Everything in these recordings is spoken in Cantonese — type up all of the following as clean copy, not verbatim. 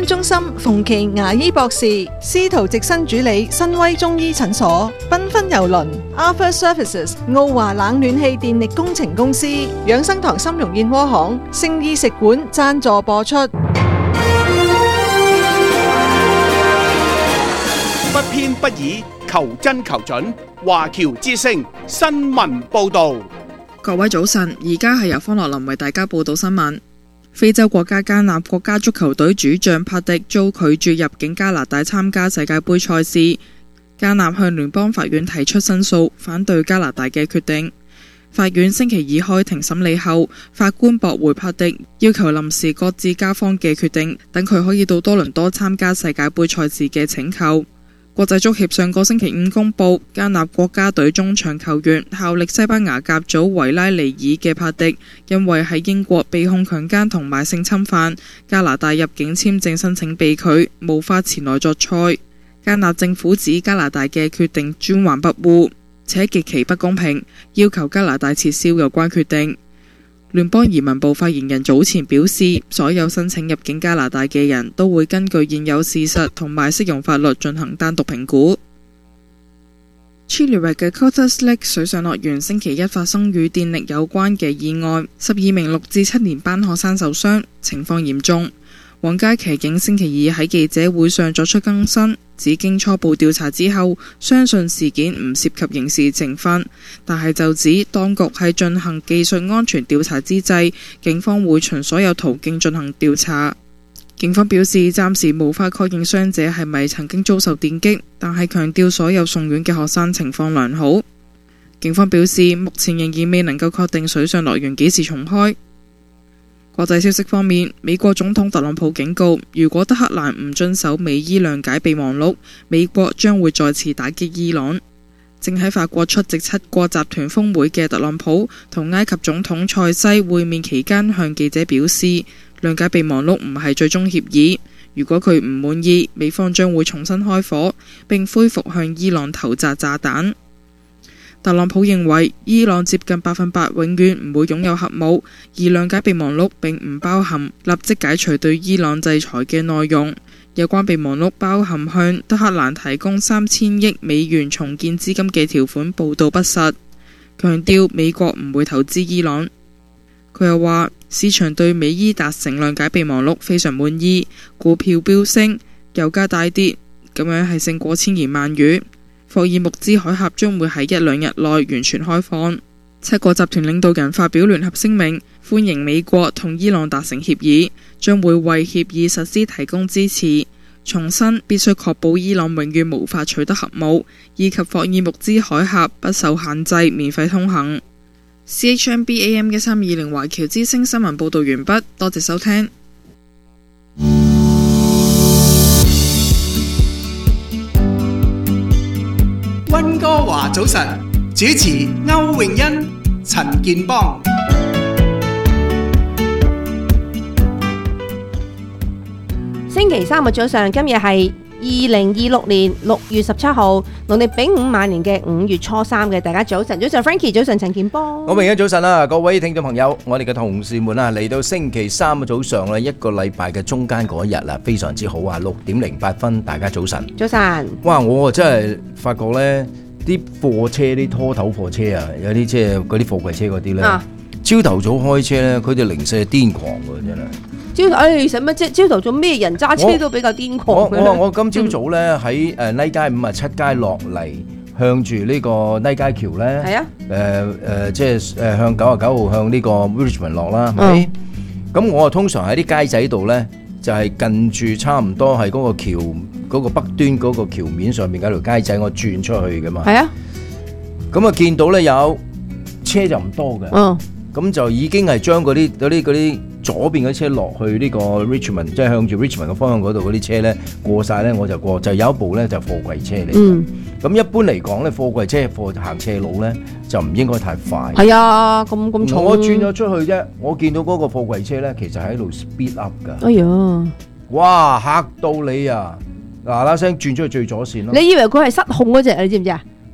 中心馮琪牙醫博士，司徒直新主理新威中醫診所，繽紛郵輪 Arthur Services 奧華冷暖氣電力工程公司，養生堂參茸燕窩行，聖意食館贊助播出。 不偏不倚，求真求準。華僑之聲新聞報道。 各位早晨，而家係由方樂林為大家報道新聞。非洲國家加納國家足球隊主將帕迪遭拒絕入境加拿大參加世界盃賽事。加納向聯邦法院提出申訴，反對加拿大嘅決定。法院星期二開庭審理後，法官駁回帕迪要求臨時擱置加方嘅決定，等佢可以到多倫多參加世界盃賽事嘅請求。國際足協上個星期五公佈，加納國家隊中場球員效力西班牙甲組維拉尼爾嘅帕迪，因為喺英國被控強姦同埋性侵犯，加拿大入境簽證申請被拒，無法前來作賽。加納政府指加拿大嘅決定專橫不護，且極其不公平，要求加拿大撤銷有關決定。聯邦移民部發言人早前表示，所有申請入境加拿大嘅人都會根據現有事實同埋適用法律進行單獨評估。Chilliwack 嘅 Cotters Lake 水上樂園星期一發生與電力有關嘅意外，12名6至7年班學生受傷，情況嚴重。皇家騎警星期二喺記者會上作出更新，指經初步調查之後，相信事件唔涉及刑事成分，但係就指當局喺進行技術安全調查之際，警方會循所有途徑進行調查。警方表示暫時無法確認傷者係咪曾經遭受電擊，但係強調所有送院嘅學生情況良好。警方表示目前仍然未能夠確定水上樂園幾時重開。國際消息方面，美國總統特朗普警告，如果德黑蘭唔遵守美伊諒解備忘錄，美國將會再次打擊伊朗。正喺法國出席7國集團峰會嘅特朗普同埃及總統塞西會面期間向記者表示，諒解備忘錄唔係最終協議，如果佢唔滿意，美方將會重新開火，並恢復向伊朗投擲炸彈。特朗普認為伊朗接近100%永遠唔會擁有核武，而諒解備忘錄並唔包含立即解除對伊朗制裁嘅內容。有關備忘錄包含向德黑蘭提供3000億美元重建資金嘅條款報道不實，強調美國唔會投資伊朗。佢又話市場對美伊達成諒解備忘錄非常滿意，股票飆升，油價大跌，咁樣係勝過千言萬語。霍爾木茲海峽將會喺1-2日內完全開放。7國集團領導人發表聯合聲明，歡迎美國同伊朗達成協議，將會為協議實施提供支持。重申必須確保伊朗永遠無法取得核武，以及霍爾木茲海峽不受限制免費通行。CHMB AM1320華僑之聲新聞報道完畢，多謝收聽。 溫哥華早晨，主持歐詠欣、陳健邦。 星期三嘅早上，今日係2026年6月17號，農曆丙午晚年嘅5月初3嘅。大家早晨，早晨 Frankie， 早晨陳健邦。 歐詠欣早晨啦，各位聽眾朋友，我哋嘅同事們啊，嚟到星期三嘅早上咧，一個禮拜嘅中間嗰一日啦，非常之好啊，6點08分，大家早晨。 早晨。 哇，我真係發覺咧，啲貨車啲拖頭貨車啊，有啲即係嗰啲貨櫃車嗰啲咧，朝頭早開車咧，佢哋零舍癲狂㗎，真係。 使乜啫？朝頭早咩人揸車都比較癲狂嘅。 我今朝早咧喺泥街57街落嚟，向住呢個泥街橋咧，係啊，即係向99號向呢個 Richmond 落啦，係咪？咁我通常喺啲街仔度咧，就係近住差唔多係嗰個橋嗰個北端嗰個橋面上面嗰條街仔，我轉出去噶嘛。係啊。咁啊見到咧有車就唔多嘅，咁就已經係將嗰啲左邊嗰啲車落去呢個 Richmond， 即係向住 Richmond 嘅方向嗰度嗰啲車咧過晒咧，我就過，就有一部咧就貨櫃車嚟。咁一般嚟講咧，貨櫃車行斜路咧就唔應該太快。係啊，咁重。我轉咗出去啫，我見到嗰個貨櫃車咧，其實喺度 speed up 㗎。哎呀！哇，嚇到你啊！嗱嗱聲轉咗去最左線咯。 你以為佢係失控嗰隻，你知唔知啊？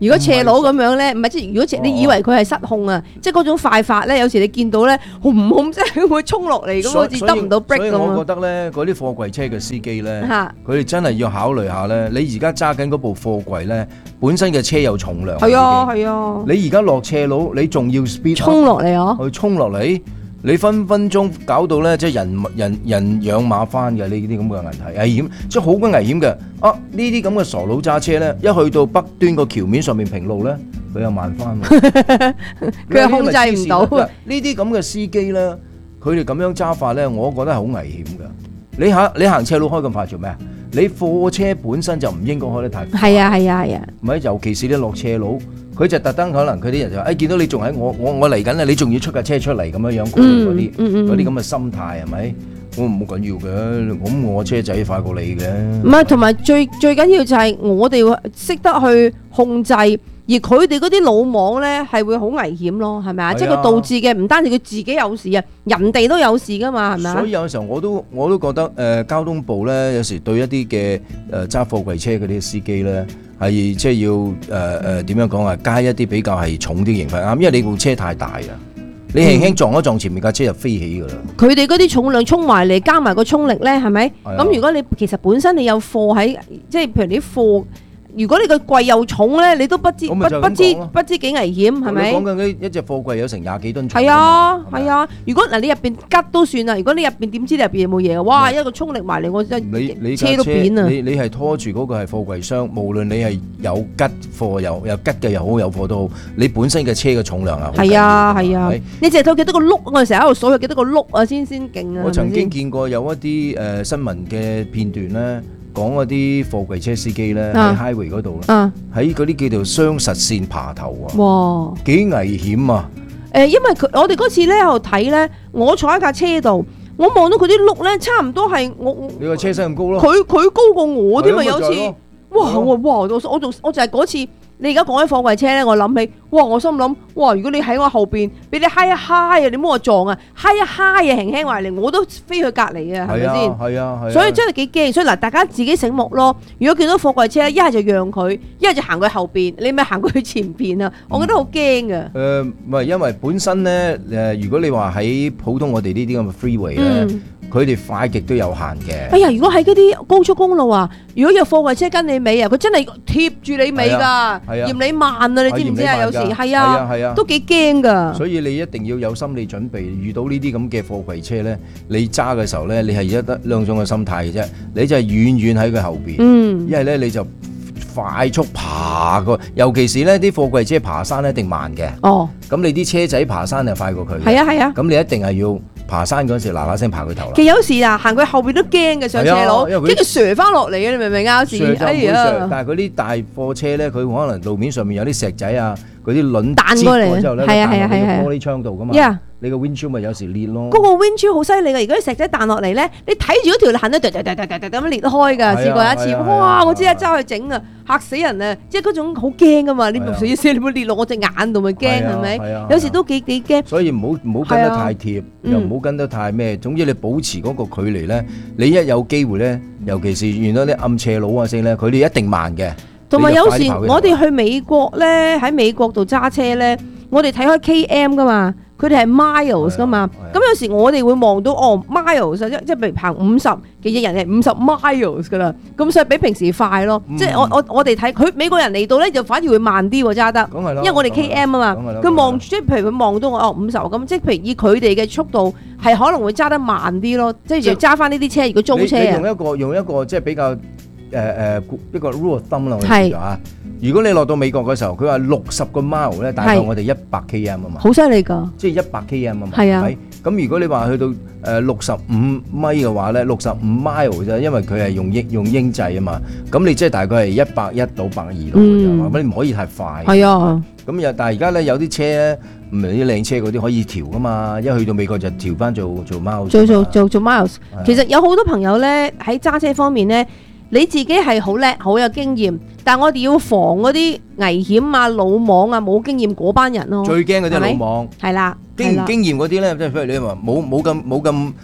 如果斜路咁樣咧，唔係即係如果你以為佢係失控啊，即係嗰種快法咧，有時你見到咧，轟即係會衝落嚟咁，好似得唔到 break 咁。 所以我覺得咧，嗰啲貨櫃車嘅司機咧，佢哋真係要考慮下咧。你而家揸緊嗰部貨櫃咧，本身嘅車有重量。 係啊係啊。 你而家落斜路，你仲要 speed 衝落嚟啊！ 去衝落嚟。你分分鐘搞到咧，即係人仰馬翻嘅呢啲咁嘅問題，危險，即係好鬼危險嘅。呢啲咁嘅傻佬揸車咧，一去到北端個橋面上面平路咧，佢又慢翻。 佢又控制唔到。 呢啲咁嘅司機咧，佢哋咁樣揸法咧，我覺得係好危險㗎。你行斜路開咁快做咩啊？你貨車本身就唔應該開得太快。係啊係啊係啊。唔係，尤其是你落斜路。佢就特登可能佢啲人就話，見到你仲喺我嚟緊啦，你仲要出架車出嚟咁樣嗰啲咁嘅心態係咪？我唔好緊要嘅，咁我車仔快過你嘅。 唔係，同埋最緊要就係我哋識得去控制，而佢哋嗰啲魯莽咧係會好危險咯，係咪啊？即係佢導致嘅唔單止佢自己有事啊，人哋都有事噶嘛，係咪啊？ 所以有時候我都覺得交通部咧有時對一啲嘅揸貨櫃車嗰啲司機咧。係即係要點樣講啊？加一啲比較係重啲刑罰啱，因為你部車太大啦，你輕輕撞一撞前面架車就飛起㗎啦。佢哋嗰啲重量衝埋嚟，加埋個衝力咧，係咪？咁如果你其實本身你有貨喺，即係譬如你貨。如果你個櫃又重咧，你都不知幾危險，係咪？講緊一隻貨櫃有成20幾噸重。 係啊，係啊。如果嗱你入邊吉都算啦，如果你入邊點知你入邊有冇嘢？哇！一個衝力埋嚟，我真係車都扁啊！ 你係拖住嗰個係貨櫃箱，無論你係有吉貨有吉嘅又好，有貨都好，你本身嘅車嘅重量啊， 係啊係啊。你淨係睇幾多個轆，我哋成日喺度數有幾多個轆啊，先勁啊！ 我曾經見過有一啲新聞嘅片段咧。講嗰啲貨櫃車司機咧喺 highway 嗰度咧，喺嗰啲叫做雙實線爬頭啊！哇，幾危險啊！ 因為我哋嗰次咧喺度睇咧，我坐喺架車度，我望到佢啲轆咧，差唔多係我你個車身咁高咯， 佢高過我添啊！有次，哇！我就係嗰次。你而家講起貨櫃車咧，我諗起，哇！我心諗，哇！如果你喺我後邊，俾你嗨一嗨啊，你唔好話撞啊，嗨一嗨啊，輕輕埋嚟，我都飛去隔離啊，係咪先？係啊，所以真係幾驚。所以嗱，大家自己醒目咯。如果見到貨櫃車，一係就讓佢，一係就行佢後邊，你咪行過去前邊啊！我覺得好驚㗎。 唔係因為本身咧如果你話喺普通我哋呢啲咁嘅 freeway 咧。佢哋快極都有限嘅。 哎呀，如果喺嗰啲高速公路啊，如果有貨櫃車跟你尾啊，佢真係貼住你尾㗎，嫌你慢啊！你知唔知啊？有時係啊，都幾驚㗎。 所以你一定要有心理準備，遇到呢啲咁嘅貨櫃車咧，你揸嘅時候咧，你係得兩種嘅心態嘅啫。你就係遠遠喺佢後邊，一係咧你就快速爬過，尤其是咧啲貨櫃車爬山一定慢嘅。哦，咁你啲車仔爬山就快過佢。係啊係啊，咁你一定係要。爬山嗰陣時嗱嗱聲爬佢頭啦。 其實有時啊，行佢後邊都驚嘅上斜路，跟住瀡翻落嚟嘅，你明唔明啊？有時但係嗰啲大貨車咧，佢可能路面上面有啲石仔啊，嗰啲輪彈過嚟， 之後咧彈落個玻璃窗度噶嘛。你個 windshield 咪有時裂咯。 嗰個 windshield 好犀利嘅，如果啲石仔彈落嚟咧，你睇住嗰條痕咧，咁裂開㗎。試過一次，哇！我知啊，揸去整啊，嚇死人啊！即係嗰種好驚㗎嘛，你唔水聲，你會裂落我隻眼度咪驚係咪？有時都幾驚。 所以唔好跟得太貼，又唔好跟得太咩。總之你保持嗰個距離咧，你一有機會咧，尤其是遇到啲暗斜路啊先咧，佢哋一定慢嘅。 同埋有時我哋去美國咧，喺美國度揸車咧，我哋睇開 KM 㗎嘛。佢哋係 miles 噶嘛，咁有時我哋會望到miles 即係譬如行50嘅人係50 miles 噶啦，咁所以比平時快咯。即係我哋睇佢美國人嚟到咧就反而會慢啲喎揸得，因為我哋 KM 啊嘛，佢望住即係譬如佢望到我50咁，即係譬如以佢哋嘅速度係可能會揸得慢啲咯，即係要揸翻呢啲車如果租車啊。 你用一個即係比較一個 rule of thumb 啦，我哋講啊。如果你落到美國嘅時候，佢話60個 mile 咧，大概我哋100 km 啊嘛， 好犀利㗎， 即係100 km 啊嘛， 係啊。 咁如果你話去到65米嘅話咧，65 mile 啫，因為佢係用英制啊嘛，咁你即係大概係110到120度嘅啫，咁你唔可以太快。 係啊。 咁但係而家咧有啲車咧，唔係啲靚車嗰啲可以調噶嘛，一去到美國就調翻做 miles。 做 miles。其實有好多朋友咧喺揸車方面咧。你自己係好叻，好有經驗，但係我哋要防嗰啲危險啊、魯莽啊、冇經驗嗰班人咯。 最驚嗰啲魯莽。 係啦， 經驗嗰啲咧，即係譬如你話冇咁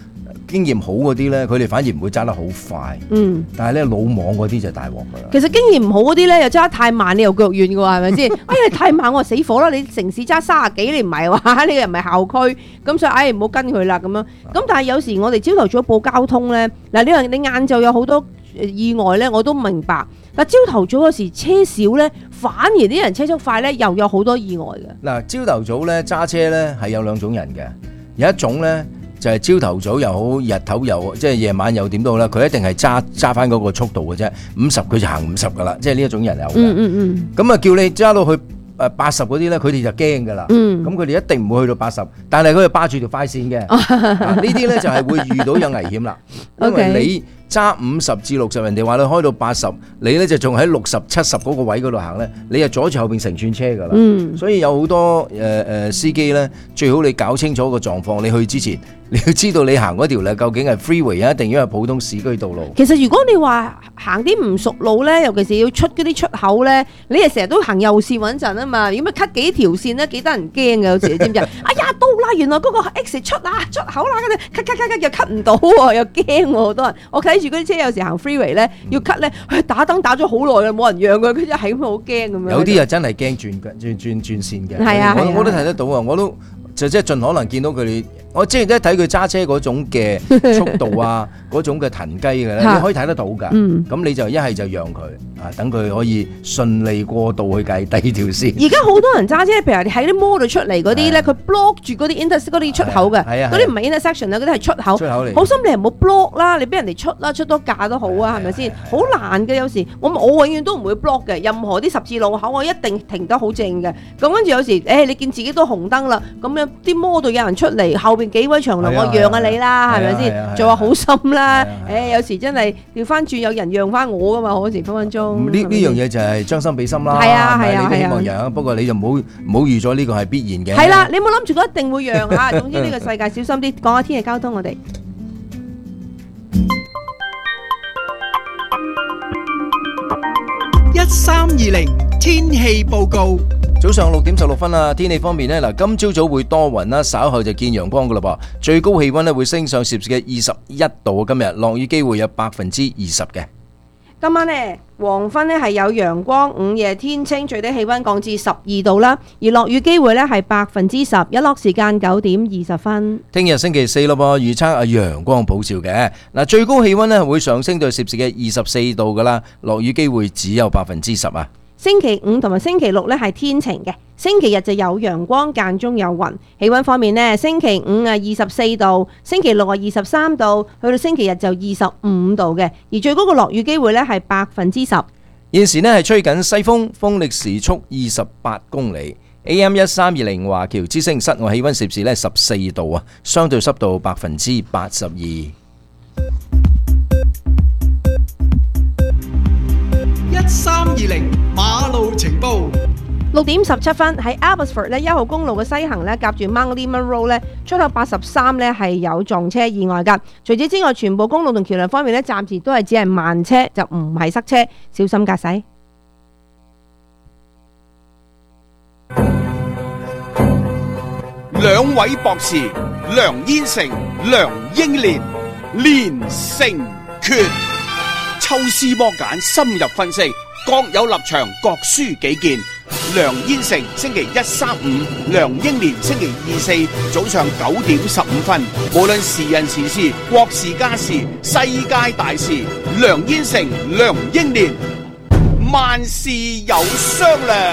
經驗好嗰啲咧，佢哋反而唔會揸得好快。但係咧魯莽嗰啲就大鑊㗎啦。 其實經驗唔好嗰啲咧，又揸得太慢，你又腳軟㗎喎，係咪先？你太慢我死火啦！你城市揸30幾，你唔係話你又唔係校區，咁所以唔好跟佢啦咁樣。咁但係有時我哋朝頭早報交通咧，嗱你話你晏晝有好多意外咧，我都明白。但朝頭早嗰時車少咧，反而啲人車速快咧，又有好多意外嘅。 嗱，朝頭早咧揸車咧係有兩種人嘅，有一種咧就係朝頭早又好，日頭又好，即係夜晚又點都好啦，佢一定係揸翻嗰個速度嘅啫，50佢就行50噶啦，即係呢一種人有嘅。咁啊叫你揸到去80嗰啲咧，佢哋就驚噶啦。咁佢哋一定唔會去到80，但係佢係霸住條快線嘅。呢啲咧就係會遇到有危險啦，因為你揸50至60，人哋話你開到80，你咧就仲喺60、70嗰個位嗰度行咧，你就阻住後邊成串車噶啦。所以有好多司機咧，最好你搞清楚個狀況，你去之前你要知道你行嗰條咧究竟係 freeway 啊，定因為普通市區道路。 其實如果你話行啲唔熟路咧，尤其是要出嗰啲出口咧，你係成日都行右線穩陣啊嘛。如果咪 cut 幾條線咧，幾得人驚嘅有時，你知唔知？哎呀到啦，原來嗰個 exit 出口啦，跟住 cut 又 cut 唔到喎，又驚喎好多人。我睇住嗰啲車有時行 freeway 咧，要 cut 咧，打燈打咗好耐嘅，冇人讓佢，佢真係咁好驚咁樣。 有啲啊真係驚轉線嘅， 係啊， 我都睇得到啊，我都就即係盡可能見到佢哋。我之前都睇佢揸車嗰種嘅速度啊，嗰種嘅騰雞嘅咧，你可以睇得到㗎。咁你就一係就讓佢啊，等佢可以順利過渡去計第二條線。 而家好多人揸車，譬如喺啲 mall 度出嚟嗰啲咧，佢 block 住嗰啲 嗰啲出口嘅，嗰啲唔係 intersection 啊，嗰啲係出口。 嚟。 好心你唔好 block 啦，你俾人哋出啦，出多架都好啊，係咪先？好難嘅有時，我永遠都唔會 block 嘅，任何啲十字路口我一定停得好正嘅。咁跟住有時，你見自己都紅燈啦，咁樣啲 mall 度有人出嚟後邊幾位長龍，我讓下你啦，係咪先？做下好心啦，有時真係調翻轉，有人讓翻我噶嘛，好時分分鐘。 呢樣嘢就係將心比心啦。 係啊， 你都希望讓，不過你就唔好預咗呢個係必然嘅。 係啦，你冇諗住佢一定會讓啊。總之呢個世界小心啲，講下天氣交通我哋。 1320天氣報告。 早上6點16分啊！天氣方面呢，嗱，今朝早會多雲啦，稍後就見陽光噶啦噃。最高氣溫呢會升上攝氏嘅21度。今日落雨機會有20%嘅。 今晚呢，黃昏呢係有陽光，午夜天清，最低氣溫降至12度啦。而落雨機會呢係10%，日落時間9點20分。 聽日星期四咯噃，預測陽光普照嘅。嗱，最高氣溫呢會上升到攝氏嘅24度噶啦，落雨機會只有10%啊。 星期五同埋星期六呢係天晴嘅，星期日就有陽光，間中有雲。氣溫方面呢，星期五24度，星期六23度，去到星期日就25度嘅。而最高嘅落雨機會呢係10%。 現時呢係吹緊西風，風力時速28公里。AM 1320華僑之聲，室外氣溫攝氏呢14度啊，相對濕度82%。 1320馬路情報。 6點17分喺 Abbotsford 咧1號公路嘅西行咧，夾住 Mount Lehman Road 咧，出口83咧係有撞車意外㗎。除此之外，全部公路同橋梁方面咧，暫時都係只係慢車，就唔係塞車，小心駕駛。 兩位博士梁燕成、梁英蓮連成決，抽絲剝繭，深入分析，各有立場，各抒己見。梁燕成星期1、3、5，梁英蓮星期2、4早上9點15分。無論時人時事、國事家事、世界大事，梁燕成、梁英蓮萬事有商量。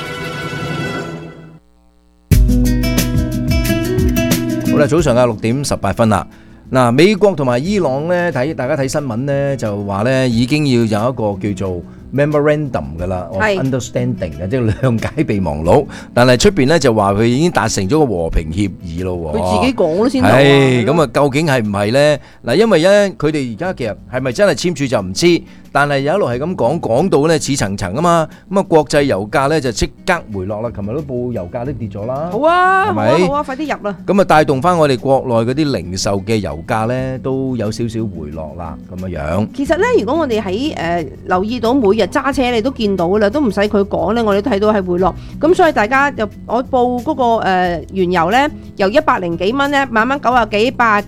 好啦，早上嘅6點18分啦。嗱，美國同埋伊朗咧，大家睇新聞咧，就話咧已經要有一個叫做 memorandum 㗎啦，understanding 嘅，即係諒解備忘錄。但係出邊咧就話佢已經達成咗個和平協議咯。 佢自己講咯先得。 係咁啊，究竟係唔係咧？嗱，因為咧佢哋而家其實係咪真係簽署就唔知。但係有一路係咁講到咧似層層啊嘛，咁啊國際油價咧就即刻回落啦，琴日都報油價都跌咗啦。 好啊， 係咪？ 好啊，快啲入啦！ 咁啊帶動翻我哋國內嗰啲零售嘅油價咧都有少少回落啦，咁樣樣。 其實咧，如果我哋喺留意到每日揸車，你都見到啦，都唔使佢講咧，我哋都睇到係回落。咁所以大家就我報嗰個原油咧，由100零幾蚊咧，慢慢90幾、80幾，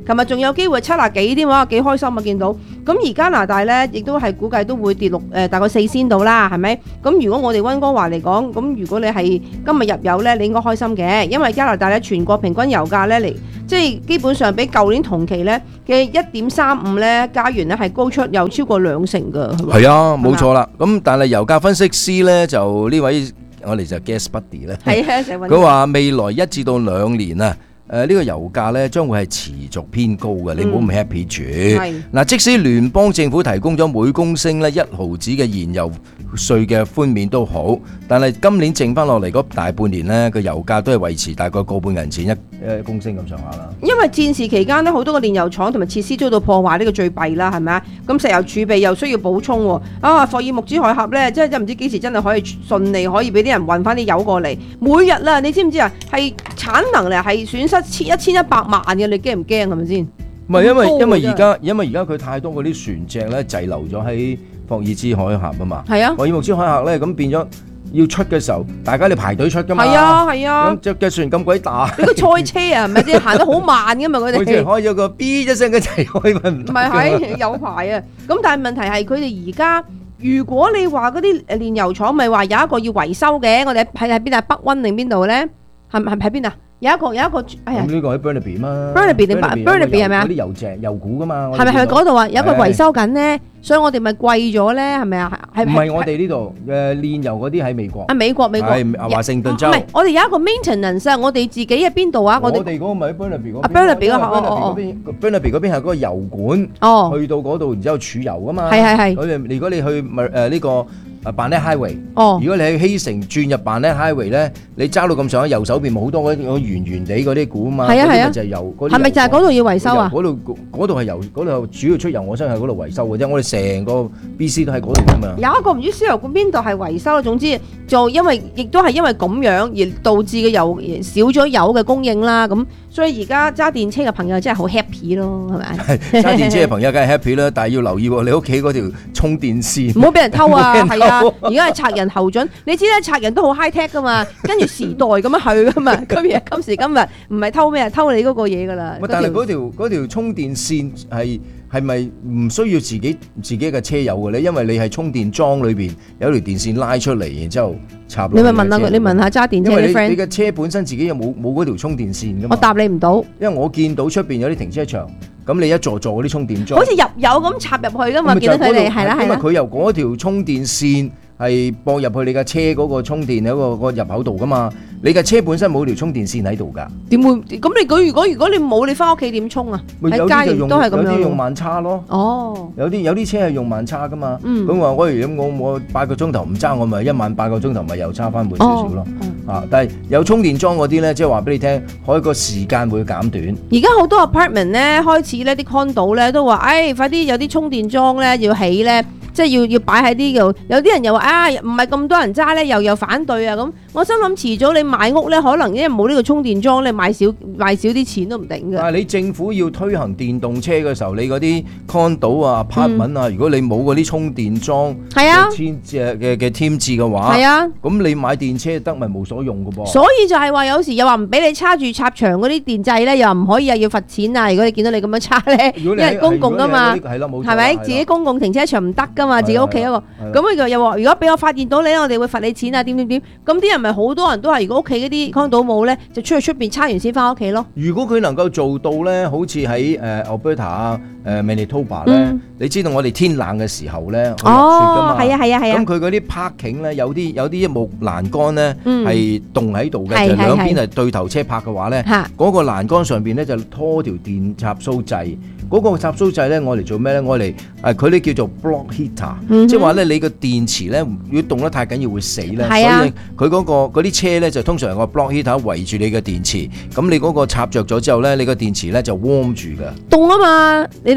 琴日仲有機會70幾添喎，幾開心啊見到。咁而加拿大咧，亦都係估計都會跌大概4仙度啦，係咪？咁如果我哋溫哥華嚟講，咁如果你係今日入油咧，你應該開心嘅，因為加拿大咧全國平均油價咧即係基本上比舊年同期咧嘅1.35咧加元咧係高出又超過2成㗎。 係啊，冇錯啦。咁但係油價分析師咧就呢位我哋就 Gas Buddy 咧，佢話未來1至到2年啊。呢個油價咧將會係持續偏高嘅，你唔好咁 happy 住。嗱，即使聯邦政府提供咗每公升咧1毫子嘅燃油稅嘅寬免都好，但係今年剩翻落嚟嗰大半年咧，個油價都係維持大概個半銀錢一公升咁上下啦。 因為戰事期間咧，好多個煉油廠同埋設施遭到破壞，呢個最弊啦，係咪啊？咁石油儲備又需要補充喎。霍爾木茲海峽咧，即係唔知幾時真係可以順利可以俾啲人運翻啲油過嚟。每日啦，你知唔知啊？係產能咧係損失1100萬嘅，你驚唔驚係咪先？ 唔係因為而家佢太多嗰啲船隻咧滯留咗喺霍爾茲海峽啊嘛。係啊，霍爾木茲海峽咧咁變咗要出嘅時候，大家你排隊出㗎嘛。係啊。咁隻嘅船咁鬼大，你個賽車啊，係咪先行得好慢㗎嘛？佢哋好似開咗個 B 一聲嘅齊開咪唔得㗎嘛。唔係有排啊。咁但係問題係佢哋而家，如果你話嗰啲煉油廠咪話有一個要維修嘅，我哋喺邊啊？北溫定邊度咧？係喺邊啊？有一個，哎呀！咁呢個喺 Burnaby 嘛 ？Burnaby 定 Burnaby 係咪啊？嗰啲油股噶嘛？係咪嗰度啊？有一個維修緊咧，所以我哋咪貴咗咧，係咪啊？唔係我哋呢度煉油嗰啲喺美國。啊，美國係華盛頓州。唔係，我哋有一個 maintenance 啊，我哋自己喺邊度啊？我哋嗰個咪喺 Burnaby 嗰邊。Burnaby 嗰邊係嗰個油管，去到嗰度，然之後儲油噶嘛。係。如果你去呢個Barnett Highway，如果你喺希城轉入Barnett Highway咧，你揸到咁上下右手邊冇好多嗰圓圓地嗰啲股啊嘛，嗰啲就係油。係咪就係嗰度要維修啊？嗰度係油，嗰度主要出油，我相信係嗰度維修嘅啫。我哋成個 BC 都喺嗰度㗎嘛。有一個唔知輸油管邊度係維修，總之就亦都係因為咁樣而導致嘅油少咗油嘅供應啦。咁所以而家揸電車嘅朋友真係好 happy 咯，係咪？揸電車嘅朋友梗係 happy 啦，但係要留意喎，你屋企嗰條充電線唔好俾人偷啊！係啊，而家係賊人侯準，你知咧賊人都好 high tech 噶嘛，跟住時代咁樣去噶嘛。今時今日唔係偷咩啊？偷你嗰個嘢噶啦。但係嗰條充電線係咪唔需要自己嘅車有嘅咧？因為你係充電樁裏邊有條電線拉出嚟，然之後插落。你咪問下佢，你問下揸電車嘅 friend。你嘅車本身自己有冇嗰條充電線噶嘛？我答你唔到，因為我見到出邊有啲停車場，咁你一座嗰啲充電樁，好似入油咁插入去噶嘛？見到佢哋係啦，因為佢由嗰條充電線係駁入去你架車嗰個充電嗰個入口度噶嘛？你架車本身冇條充電線喺度㗎。點會？咁你如果你冇，你翻屋企點充啊？喺街都係咁樣。有啲用慢叉咯。哦。有啲車係用慢叉㗎嘛。咁話我8個鐘頭唔揸，我咪一晚8個鐘頭咪又叉翻滿少少咯。但係有充電樁嗰啲咧，即係話俾你聽，可以個時間會減短。而家好多 apartment 咧，開始咧啲 condo 咧都話，快啲有啲充電樁咧要起咧。即係要擺喺啲度，有啲人又話唔係咁多人揸咧，又反對啊咁。我心諗遲早你買屋咧，可能因為冇呢個充電樁咧，買少啲錢都唔定㗎。但係你政府要推行電動車嘅時候，你嗰啲 condo 啊、apartment 啊，如果你冇嗰啲充電樁嘅添置嘅話，咁你買電車得咪冇所用㗎噃。所以就係話有時又話唔俾你插住插牆嗰啲電掣咧，又唔可以又要罰錢啊！如果你見到你咁樣插咧，因為公共㗎嘛，係咪？自己公共停車場唔得㗎嘛，自己屋企一個。咁佢又話：如果俾我發現到你，我哋會罰你錢啊！點。咁啲人咪好多人都係，如果屋企嗰啲 condo 冇咧，就出去出邊叉完先翻屋企咯。如果佢能夠做到咧，好似喺Alberta 啊、Manitoba 咧，你知道我哋天冷嘅時候咧，落雪㗎嘛。係啊。咁佢嗰啲 parking 咧，有啲木欄杆咧係棟喺度嘅，就兩邊係對頭車泊嘅話咧，嗰個欄杆上邊咧就拖條電插蘇掣。嗰個插蘇掣咧，我嚟做咩咧？我嚟佢哋叫做 block heater，即係話咧你個電池咧，如果凍得太緊要會死咧，所以佢嗰啲車咧就通常有個 block heater 圍住你嘅電池，咁你嗰個插着咗之後咧，你個電池咧就 warm 住㗎。凍啊嘛，你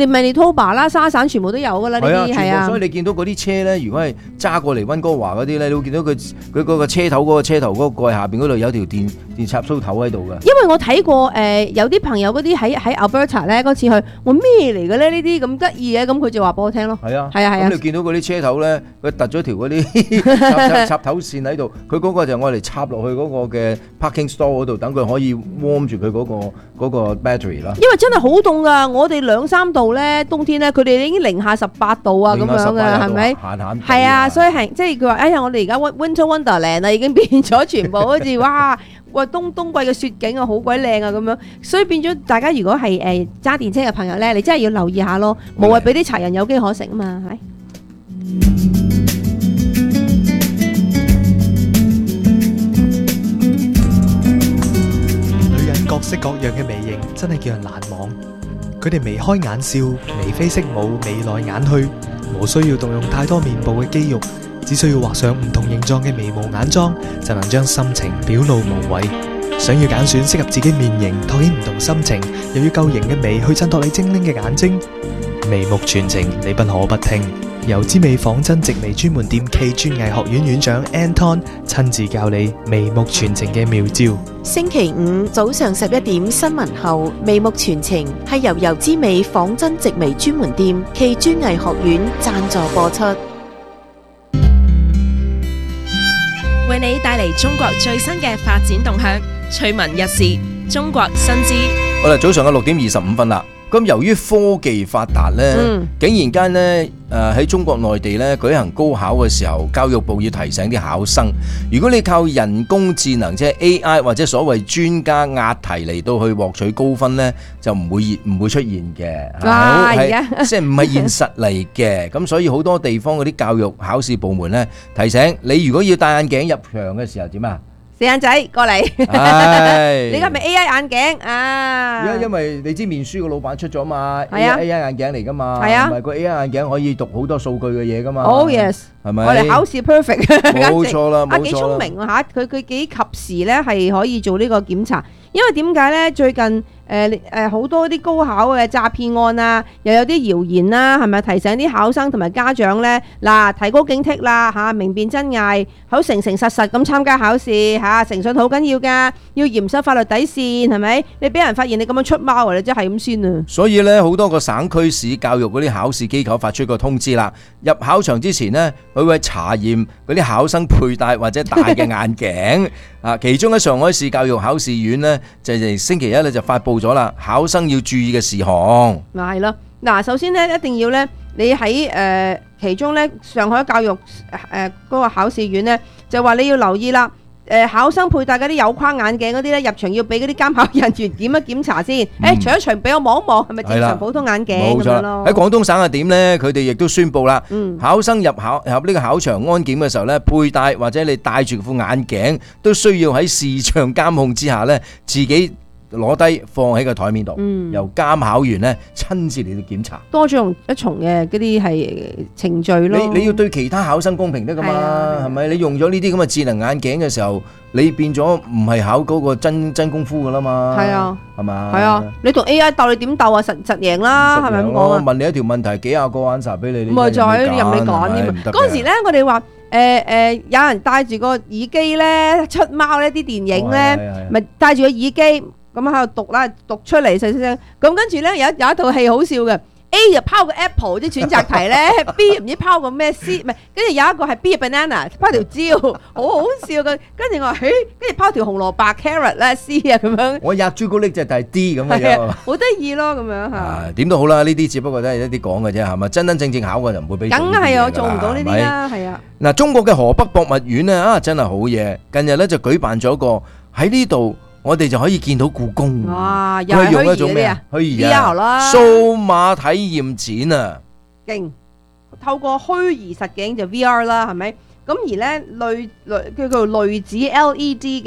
哋 Manitoba 啦、沙省全部都有㗎啦，呢啲係啊。 所以你見到嗰啲車咧，如果係揸過嚟溫哥華嗰啲咧，你會見到佢嗰個車頭嗰個蓋下邊嗰度有條電插蘇頭喺度㗎。 因為我睇過有啲朋友嗰啲喺 Alberta 咧嗰次去，我咩嚟嘅咧？呢啲咁得意嘅，咁佢就話俾我聽咯。係啊。咁你見到嗰啲車頭咧，佢突咗條嗰啲插頭線喺度，佢嗰個就我哋插落去嗰個嘅 parking store 嗰度，等佢可以 warm 住佢嗰個 battery 啦。因為真係好凍㗎，我哋2-3度咧，冬天咧，佢哋已經零下18度啊咁樣㗎，係咪？係啊，所以係即係佢話，哎呀，我哋而家 Winter Wonderland 啊，已經變咗全部好似哇冬季嘅雪景啊，好鬼靚啊咁樣。所以變咗大家如果係揸電車嘅朋友咧，你真係要留意下咯，無謂俾啲賊人有機可乘啊嘛，係。 女人各式各樣嘅眉形真係叫人難忘。佢哋眉開眼笑，眉飛色舞，眉來眼去，無需要動用太多面部嘅肌肉，只需要畫上唔同形狀嘅眉毛眼妝，就能將心情表露無遺。想要揀選適合自己面型，托起唔同心情，又要夠型嘅眉去襯托你精靈嘅眼睛，眉目傳情，你不可不聽。由之美仿真直眉專門店暨專藝學院院長 Anton 親自教你眉目傳情嘅妙招。 星期五早上11點新聞後，眉目傳情係由油之美仿真直眉專門店暨專藝學院贊助播出， 為你帶嚟中國最新嘅發展動向，趣聞一時，中國新知。 好啦，早上嘅6點25分啦。咁由於科技發達咧，竟然間咧喺中國內地咧舉行高考嘅時候，教育部要提醒啲考生，如果你靠人工智能即係 AI 或者所謂專家押題嚟到去獲取高分咧，就唔會出現嘅，即係唔係現實嚟嘅。咁所以好多地方嗰啲教育考試部門咧提醒你，如果要戴眼鏡入場嘅時候點啊？ 四眼仔過嚟，你係咪 AI 眼鏡啊？ 因為你知面書個老闆出咗嘛，AI 眼鏡嚟噶嘛，唔係個 AI 眼鏡可以讀好多數據嘅嘢噶嘛。 Oh yes，係咪？我哋考試 perfect， 冇錯啦， 幾聰明啊嚇！佢幾及時咧係可以做呢個檢查，因為點解咧？最近好多啲高考嘅詐騙案啊，又有啲謠言啦，係咪提醒啲考生同埋家長咧？嗱，提高警惕啦嚇，明辨真偽，好誠誠實實咁參加考試嚇，誠信好緊要㗎，要嚴守法律底線，係咪？你俾人發現你咁樣出貓啊，你真係咁先啊！ 所以咧，好多個省區市教育嗰啲考試機構發出個通知啦，入考場之前呢，佢會查驗嗰啲考生佩戴或者戴嘅眼鏡啊。其中喺上海市教育考試院呢，就係星期一咧就發布咗啦，考生要注意嘅事項。 係咯，嗱，首先咧一定要咧，你喺其中咧上海教育嗰個考試院咧就話你要留意啦。考生佩戴嗰啲有框眼鏡嗰啲咧，入場要俾嗰啲監考人員檢查先。除咗除俾我望一望，係咪正常普通眼鏡咁樣咯？ 喺廣東省係點呢？佢哋亦都宣布啦，考生入呢個考場安檢嘅時候咧，佩戴或者你戴住副眼鏡，都需要喺視像監控之下咧，自己攞低放喺個台面度，由監考員咧親自嚟到檢查， 多咗用一重嘅嗰啲係程序咯。 你要對其他考生公平得噶嘛？係咪？你用咗呢啲咁嘅智能眼鏡嘅時候，你變咗唔係考嗰個真功夫噶啦嘛？係啊，係嘛？係啊， 你同 AI 鬥，你點鬥啊？實贏啦，係咪咁講啊？ 我問你一條問題，幾廿個 answer 俾你， 唔係就係任你揀添。嗰陣時咧，我哋話有人戴住個耳機咧出貓呢啲電影咧，咪戴住個耳機。咁喺度讀啦，讀出嚟細聲。咁跟住咧有一套戲好笑嘅 ，A 就拋個 apple 啲選擇題咧，B 唔知拋個咩 C， 唔係，跟住有一個係 B banana 拋條蕉，好好笑嘅。跟住我話，跟住拋條紅蘿蔔 carrot 咧 C 啊咁樣。我入朱古力就係 D 咁嘅樣， 好得意咯咁樣嚇。 點都好啦，呢啲只不過都係一啲講嘅啫，係咪？真正考嘅就唔會俾。 梗係我做唔到呢啲啦，係啊。 嗱，中國嘅河北博物院咧真係好嘢，近日咧就舉辦咗個喺呢度。我哋就可以見到故宮。 哇！又係虛擬啊， 虛擬啦，數碼體驗展啊， 勁！透過虛擬實境就 VR 啦，係咪？咁而咧叫做類似 LED 嘅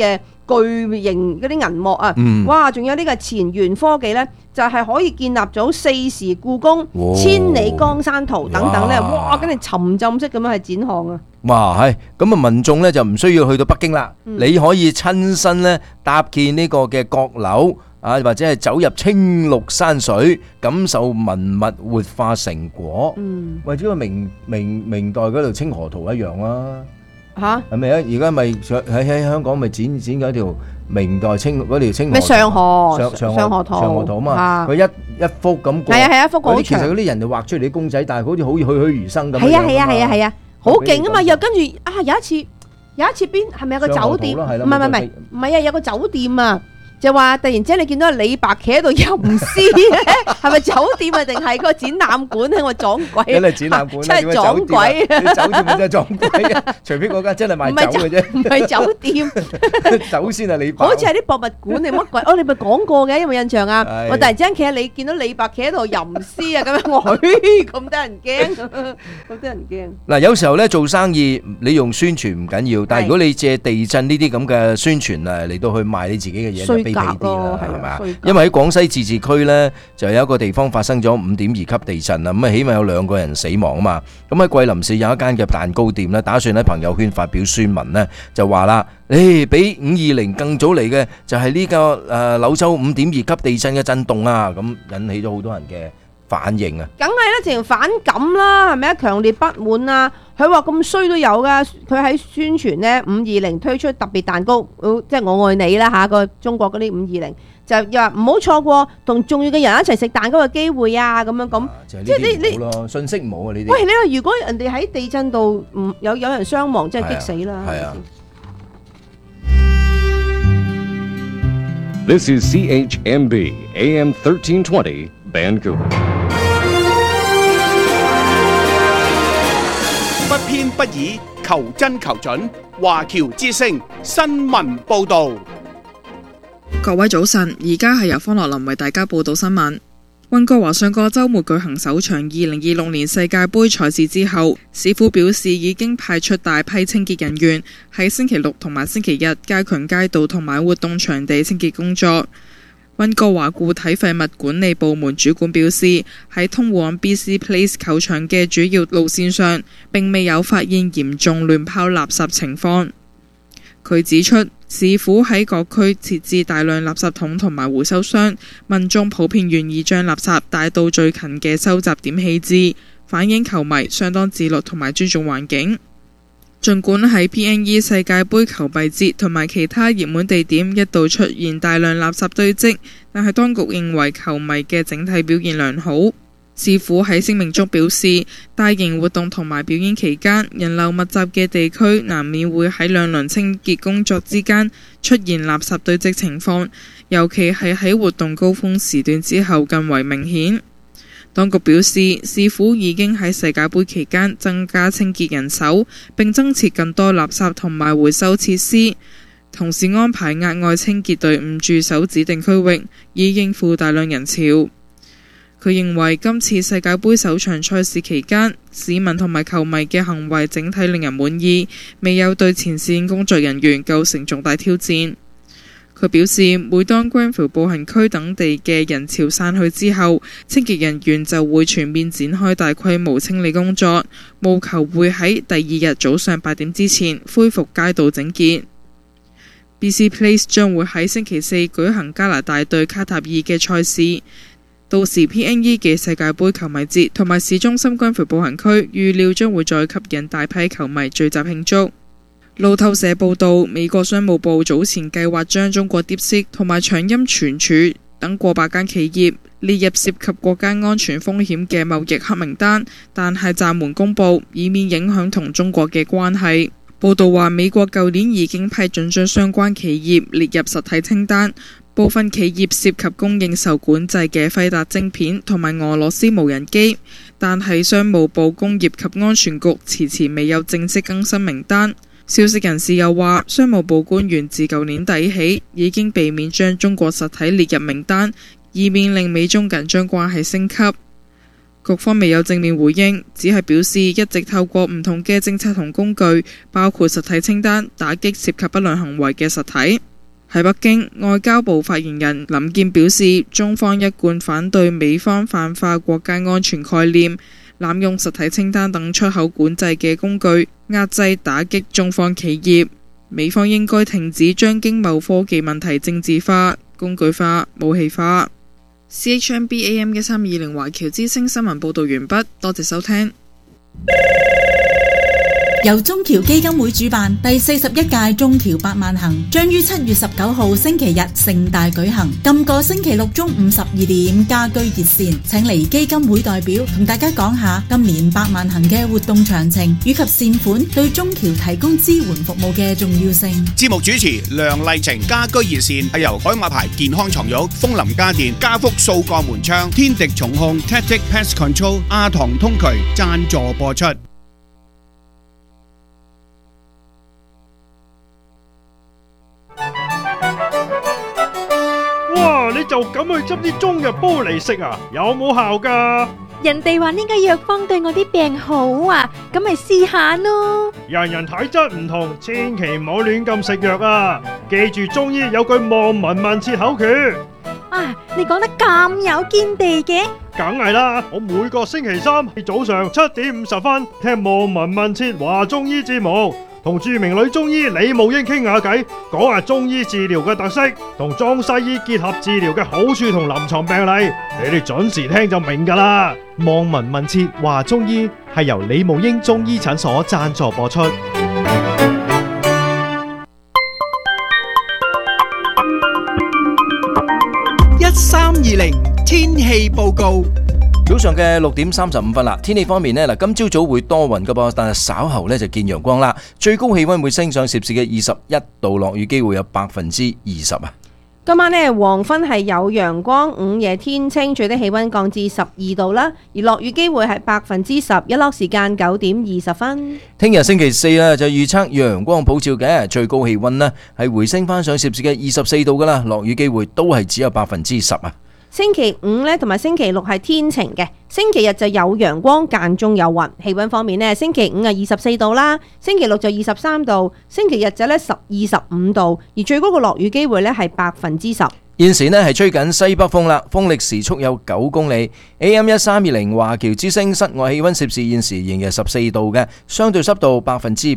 巨型嗰啲銀幕啊，哇！仲有呢個前沿科技呢，就係可以建立咗4時故宮、千里江山圖等等呢。哇！跟住沉浸式咁樣去展項啊！ 哇，係咁啊！民眾呢就唔需要去到北京啦，你可以親身呢搭建呢個嘅閣樓啊，或者係走入青綠山水，感受文物活化成果。或者個明代嗰度清河圖一樣啦。吓，係咪啊？而家咪喺香港咪展緊條明代嗰條清河咩上河圖啊嘛，佢一幅咁過， 係啊，一幅好長。 其實嗰啲人就畫出嚟啲公仔，但係好似好栩栩如生咁。 係啊，好勁啊嘛！又跟住啊，有一次邊係咪有個酒店？唔係啊，有個酒店啊。就話突然之間你見到李白企喺度吟詩咧，係咪酒店啊定係個展覽館咧？我撞鬼， 真係展覽館， 真係撞鬼， 酒店真係撞鬼啊！除非嗰間真係賣酒嘅啫， 唔係酒店， 酒先係李白， 好似係啲博物館定乜鬼？你咪講過嘅，有冇印象啊？我突然之間企喺你見到李白企喺度吟詩啊，咁樣我咁得人驚，咁得人驚。嗱， 有時候咧做生意，你用宣傳唔緊要，但係如果你借地震呢啲咁嘅宣傳啊嚟到去賣你自己嘅嘢，係嘛？因為喺廣西自治區呢，就有一個地方發生咗5.2級地震啦，咁啊起碼有2個人死亡啊嘛。咁喺桂林市有一間嘅蛋糕店呢，打算喺朋友圈發表宣文呢，就話啦，比5.20更早嚟嘅就係呢個柳州5.2級地震嘅震動啊，咁引起咗好多人嘅反應啊， 梗係啦，直情反感啦，係咪啊？強烈不滿啊！佢話咁衰都有噶，佢喺宣傳呢520推出特別蛋糕，即係我愛你啦嚇，個中國嗰啲520就又話唔好錯過同重要嘅人一齊食蛋糕嘅機會啊！咁樣咁， 即係你信息唔好啊！呢啲喂，你話如果人哋喺地震度有人傷亡，真係激死啦！ 係啊。 This is CHMB AM 1320 Vancouver。 不偏不倚，求真求準。華僑之聲新聞報導。 各位早晨，而家係由方樂林為大家報道新聞。溫哥華上個週末舉行首場2026年世界盃賽事之後，市府表示已經派出大批清潔人員喺星期六同埋星期日加強街道同埋活動場地清潔工作。溫哥華固體廢物管理部門主管表示，喺通往 BC Place 球場嘅主要路線上，並未有發現嚴重亂拋垃圾情況。佢指出，市府喺各區設置大量垃圾桶同埋回收箱，民眾普遍願意將垃圾帶到最近嘅收集點棄置，反映球迷相當自律同埋尊重環境。儘管喺 PNE 世界盃球迷節同埋其他熱門地點一度出現大量垃圾堆積，但係當局認為球迷嘅整體表現良好。市府喺聲明中表示，大型活動同埋表演期間，人流密集嘅地區難免會喺兩輪清潔工作之間出現垃圾堆積情況，尤其係喺活動高峰時段之後更為明顯。當局表示，市府已經喺世界盃期間增加清潔人手，並增設更多垃圾同埋回收設施，同時安排額外清潔隊伍駐守指定區域，以應付大量人潮。佢認為今次世界盃首場賽事期間，市民同埋球迷嘅行為整體令人滿意，未有對前線工作人員構成重大挑戰。佢表示，每當 Granville 步行區等地嘅人潮散去之後，清潔人員就會全面展開大規模清理工作，務求會喺第二日早上8點之前恢復街道整潔。BC Place 將會喺星期四舉行加拿大對卡塔爾嘅賽事，到時 PNE 嘅世界盃球迷節同埋市中心 Granville 步行區預料將會再吸引大批球迷聚集慶祝。路透社報道，美國商務部早前計劃將中國 DeepSeek 同埋長音存儲等過百間企業列入涉及國家安全風險嘅貿易黑名單，但係暫緩公佈，以免影響同中國嘅關係。報道話，美國舊年已經批准將相關企業列入實體清單，部分企業涉及供應受管制嘅輝達晶片同埋俄羅斯無人機，但係商務部工業及安全局遲遲未有正式更新名單。消息人士又話，商務部官員自舊年底起已經避免將中國實體列入名單，以免令美中緊張關係升級。局方未有正面回應，只係表示一直透過唔同嘅政策同工具，包括實體清單，打擊涉及不良行為嘅實體。 喺北京，外交部發言人林健表示，中方一貫反對美方泛化國家安全概念，濫用實體清單等出口管制嘅工具，壓制打擊中方企業。美方應該停止將經貿科技問題政治化、工具化、武器化。CHMB AM 1320華僑之聲新聞報導完畢，多謝收聽。 由中僑基金會主辦第41屆中僑百萬行將於7月19號星期日盛大舉行。今個星期六中午12點家居熱線，請嚟基金會代表同大家講下今年百萬行嘅活動詳情以及善款對中僑提供支援服務嘅重要性。 節目主持梁麗晴，家居熱線係由海馬牌健康床褥、楓林家電、家福數個門窗、天敵重控、Tactic Pest Control、阿唐通渠贊助播出。 哇！你就咁去執啲中藥煲嚟食啊？有冇效㗎？ 人哋話呢個藥方對我啲病好啊，咁咪試下咯。 人人體質唔同，千祈唔好亂咁食藥啊！記住中醫有句望聞問切口訣。 啊！你講得咁有見地嘅？ 梗係啦，我每個星期三早上7點50分聽望聞問切話中醫節目。同著名女中醫李慕英傾下偈，講下中醫治療嘅特色，同中西醫結合治療嘅好處同臨床病例，你哋準時聽就明㗎啦。 望聞問切話中醫係由李慕英中醫診所贊助播出。 1320天氣報告。 早上嘅6點35分啦，天氣方面呢，嗱，今朝早會多雲㗎噃，但係稍後呢就見陽光啦，最高氣溫會升上攝氏嘅21度，落雨機會有20%啊。 今晚呢，黃昏係有陽光，午夜天清，最低氣溫降至12度啦，而落雨機會係10%，日落時間9點20分。 聽日星期四啦，就預測陽光普照嘅，最高氣溫呢係回升翻上攝氏嘅24度噶啦，落雨機會都係只有10%啊。 星期五呢同埋星期六係天晴嘅，星期日就有陽光間中有雲。氣溫方面呢，星期五係24度啦，星期六就23度，星期日就呢25度，而最高嘅落雨機會呢係10%。 現時呢係吹緊西北風啦，風力時速有9公里。AM 1320華僑之聲室外氣溫攝氏現時仍然14度嘅，相對濕度88%。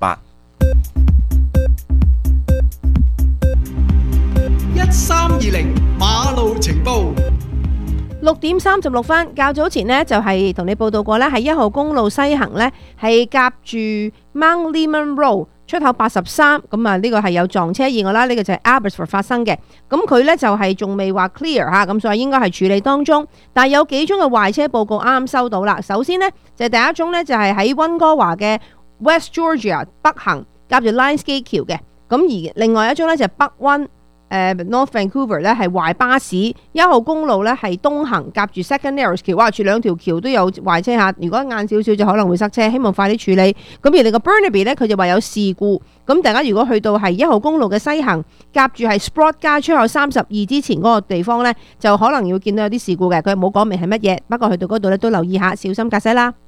1320馬路情報。 6點36分，較早前呢就係同你報道過呢，喺1號公路西行呢係夾住 Mount Lehman Road 出口83，咁啊呢個係有撞車意外啦，呢個就係 Abbotsford 發生嘅，咁佢呢就係仲未話 clear 吓，咁所以應該係處理當中，但係有幾宗嘅壞車報告啱啱收到啦。首先呢，就係第一宗呢，就係喺溫哥華嘅 West Georgia 北行夾住 Lionsgate 橋嘅，咁而另外一宗呢，就係北溫North Vancouver 咧係壞巴士，1號公路咧係東行夾住 Second Narrows 橋，哇住兩條橋都有壞車嚇，如果晏少少就可能會塞車，希望快啲處理。咁而你個 Burnaby 咧佢就話有事故，咁大家如果去到係1號公路嘅西行，夾住係 Sprott 街出口32之前嗰個地方咧，就可能要見到有啲事故嘅，佢冇講明係乜嘢，不過去到嗰度咧都留意下，小心駕駛啦。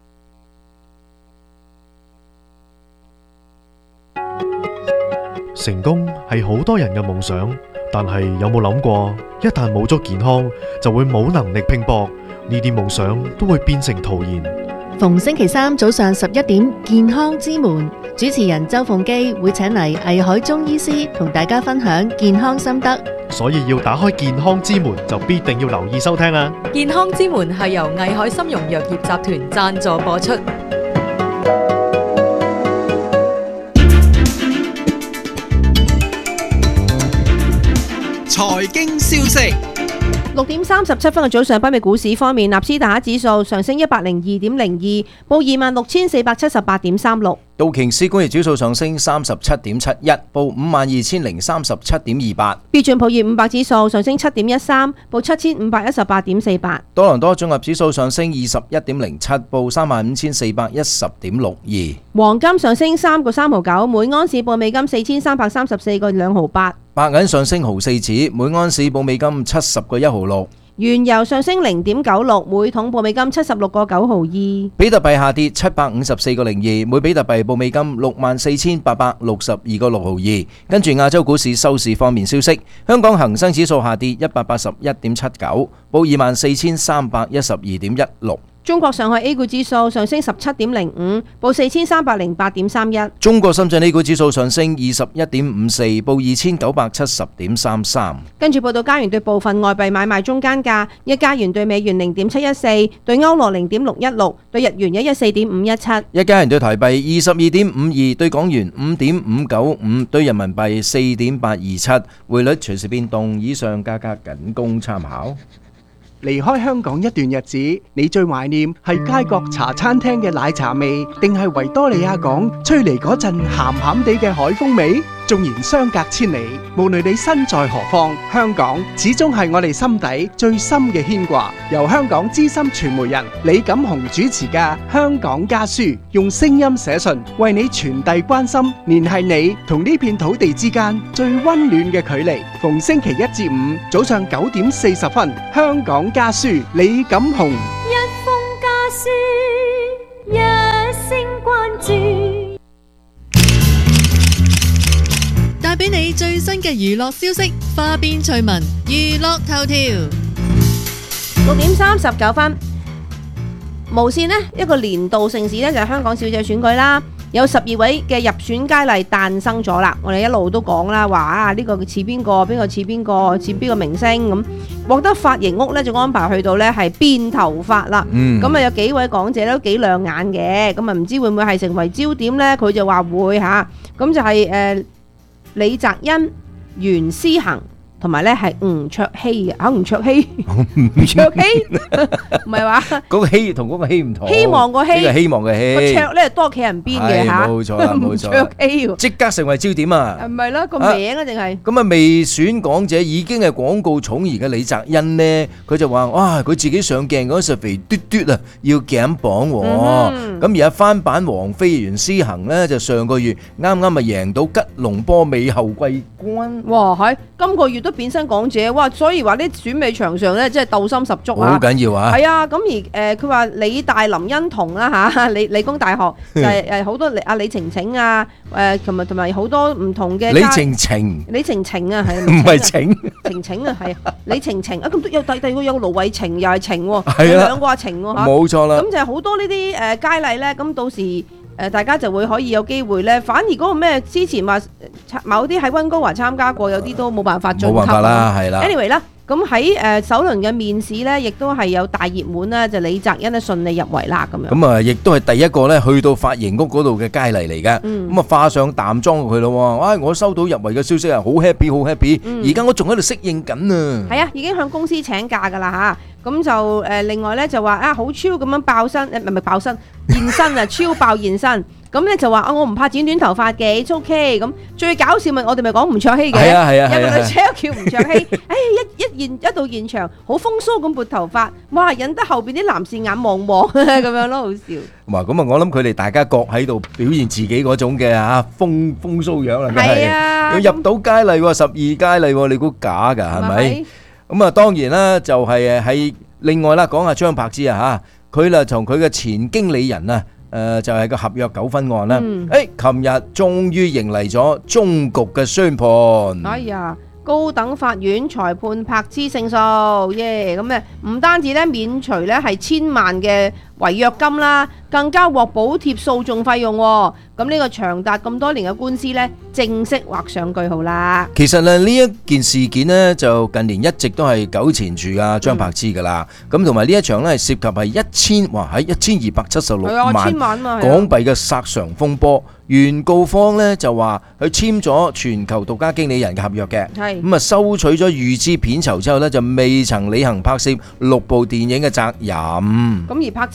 成功係好多人嘅夢想，但係有冇諗過，一旦冇咗健康，就會冇能力拼搏，呢啲夢想都會變成徒然。 逢星期三早上11點，健康之門主持人周鳳基會請嚟藝海中醫師同大家分享健康心得， 所以要打開健康之門，就必定要留意收聽啦。 健康之門係由藝海參茸藥業集團贊助播出。 財經消息。 6點37分嘅早上，北美股市方面，納斯達克指數上升102.02，報26,478.36。 道瓊斯工業指數上升37.71，報52,037.28。標準普爾500指數上升7.13，報7,518.48。 多倫多綜合指數上升21.07，報35,410.62。 黃金上升3個3毫9，每安士報美金4,334個2毫8。 白銀上升毫4子，每安士報美金70個1毫6。 原油上升0.96，每桶報美金76.9毫二。 比特幣下跌754.02，每比特幣報美金64,862.6毫二。跟住亞洲股市收市方面消息，香港恒生指數下跌181.79，報24,312.16。 中國上海 A 股指數上升17.05，報4308.31。 中國深圳 A 股指數上升21.54，報2970.33。 跟住報道加元對部分外幣買賣中間價：一加元對美元0.714，對歐羅0.616，對日元114.517。 一加元對台幣22.52，對港元5.595，對人民幣4.827。匯率隨時變動，以上價格僅供參考。 離開香港一段日子，你最懷念係街角茶餐廳嘅奶茶味，定係維多利亞港吹嚟嗰陣鹹鹹地嘅海風味？縱然相隔千里，無論你身在何方，香港始終係我哋心底最深嘅牽掛。由香港資深傳媒人李錦雄主持嘅《香港家書》，用聲音寫信，為你傳遞關心，聯繫你同呢片土地之間最溫暖嘅距離。逢星期一至五早上9:40，《香港家書》李錦雄。 一封家書，一聲關注。 帶俾你最新嘅娛樂消息，花邊趣聞，娛樂頭條。 6:39，無線呢一個年度盛事呢，就係香港小姐選舉啦，有12位嘅入選佳麗誕生咗啦。我哋一路都講啦，話啊呢個似邊個，邊個似邊個，似邊個明星咁。獲得髮型屋呢，就安排去到呢係變頭髮啦。咁啊有幾位港姐都幾亮眼嘅，咁啊唔知會唔會係成為焦點呢？佢就話會嚇，咁就係李澤恩、袁思恒同埋咧係吳卓羲嘅，吳卓羲，唔係話嗰個希同嗰個希唔同， 希望個希， 呢個希望嘅希， 個卓咧多企人邊嘅嚇， 冇錯啦，冇錯， 卓羲即刻成為焦點啊！ 唔係啦，個名啊，定係咁啊？未選港姐已經係廣告寵兒嘅李澤恩呢，佢就話：哇！佢自己上鏡嗰時肥嘟嘟啊，要減磅喎。咁而家翻版王菲袁思恒呢，就上個月啱啱咪贏到吉隆坡美後季軍。 哇！係今個月都變身港姐，哇！所以話啲選美場上咧，真係鬥心十足啊！ 好緊要啊！ 係啊，咁而佢話李大林欣彤啦嚇，理工大學就係好多李晴晴啊，同埋好多唔同嘅李晴晴啊，係唔係晴晴啊？係李晴晴啊，咁都有第二個有盧偉晴又係晴喎，有兩個阿晴喎嚇， 冇錯啦。 咁就係好多呢啲佳麗咧，咁到時。大家就會可以有機會咧，反而嗰個咩之前話某啲喺溫哥華參加過，有啲都冇辦法進級。冇辦法啦，係啦。Anyway 啦，咁喺首輪嘅面試咧，亦都係有大熱門啦，就李澤恩咧順利入圍啦咁樣。咁啊， 亦都係第一個咧去到髮型屋嗰度嘅佳麗嚟嘅。咁啊，化上淡妝佢咯喎，我收到入圍嘅消息啊，好 happy 好 happy。而家我仲喺度適應緊啊。係啊， 已經向公司請假㗎啦嚇。咁就另外咧就話啊好超咁樣爆身，唔係爆身現身啊，超爆現身。咁咧就話啊我唔怕剪短頭髮嘅，it's OK。咁最搞笑咪我哋咪講吳卓羲嘅，有個女仔叫吳卓羲，一到現場好風騷咁撥頭髮，哇引得後邊啲男士眼望望咁樣咯，好笑。 哇！咁啊，我諗佢哋大家各喺度表現自己嗰種嘅風騷樣啦，係啊，要入到佳麗喎，12佳麗喎，你估假㗎係咪？咁啊，當然啦，就係喺另外啦，講下張柏芝啊嚇，佢啦同佢嘅前經理人啊，就係個合約糾紛案啦。琴日終於迎嚟咗終局嘅宣判。 哎呀！高等法院裁判柏芝勝訴，耶！咁唔單止咧免除咧係1000萬嘅違約金啦，更加獲補貼訴訟費用。咁呢個長達咁多年嘅官司咧，正式畫上句號啦。 其實呢一件事件呢，就近年一直都係糾纏住阿張柏芝噶啦。咁同埋呢一場咧，涉及係1276萬港幣嘅索償風波。原告方咧就話佢簽咗全球獨家經理人嘅合約嘅，咁啊收取咗預支片酬之後咧，就未曾履行拍攝6部電影嘅責任。 咁而柏芝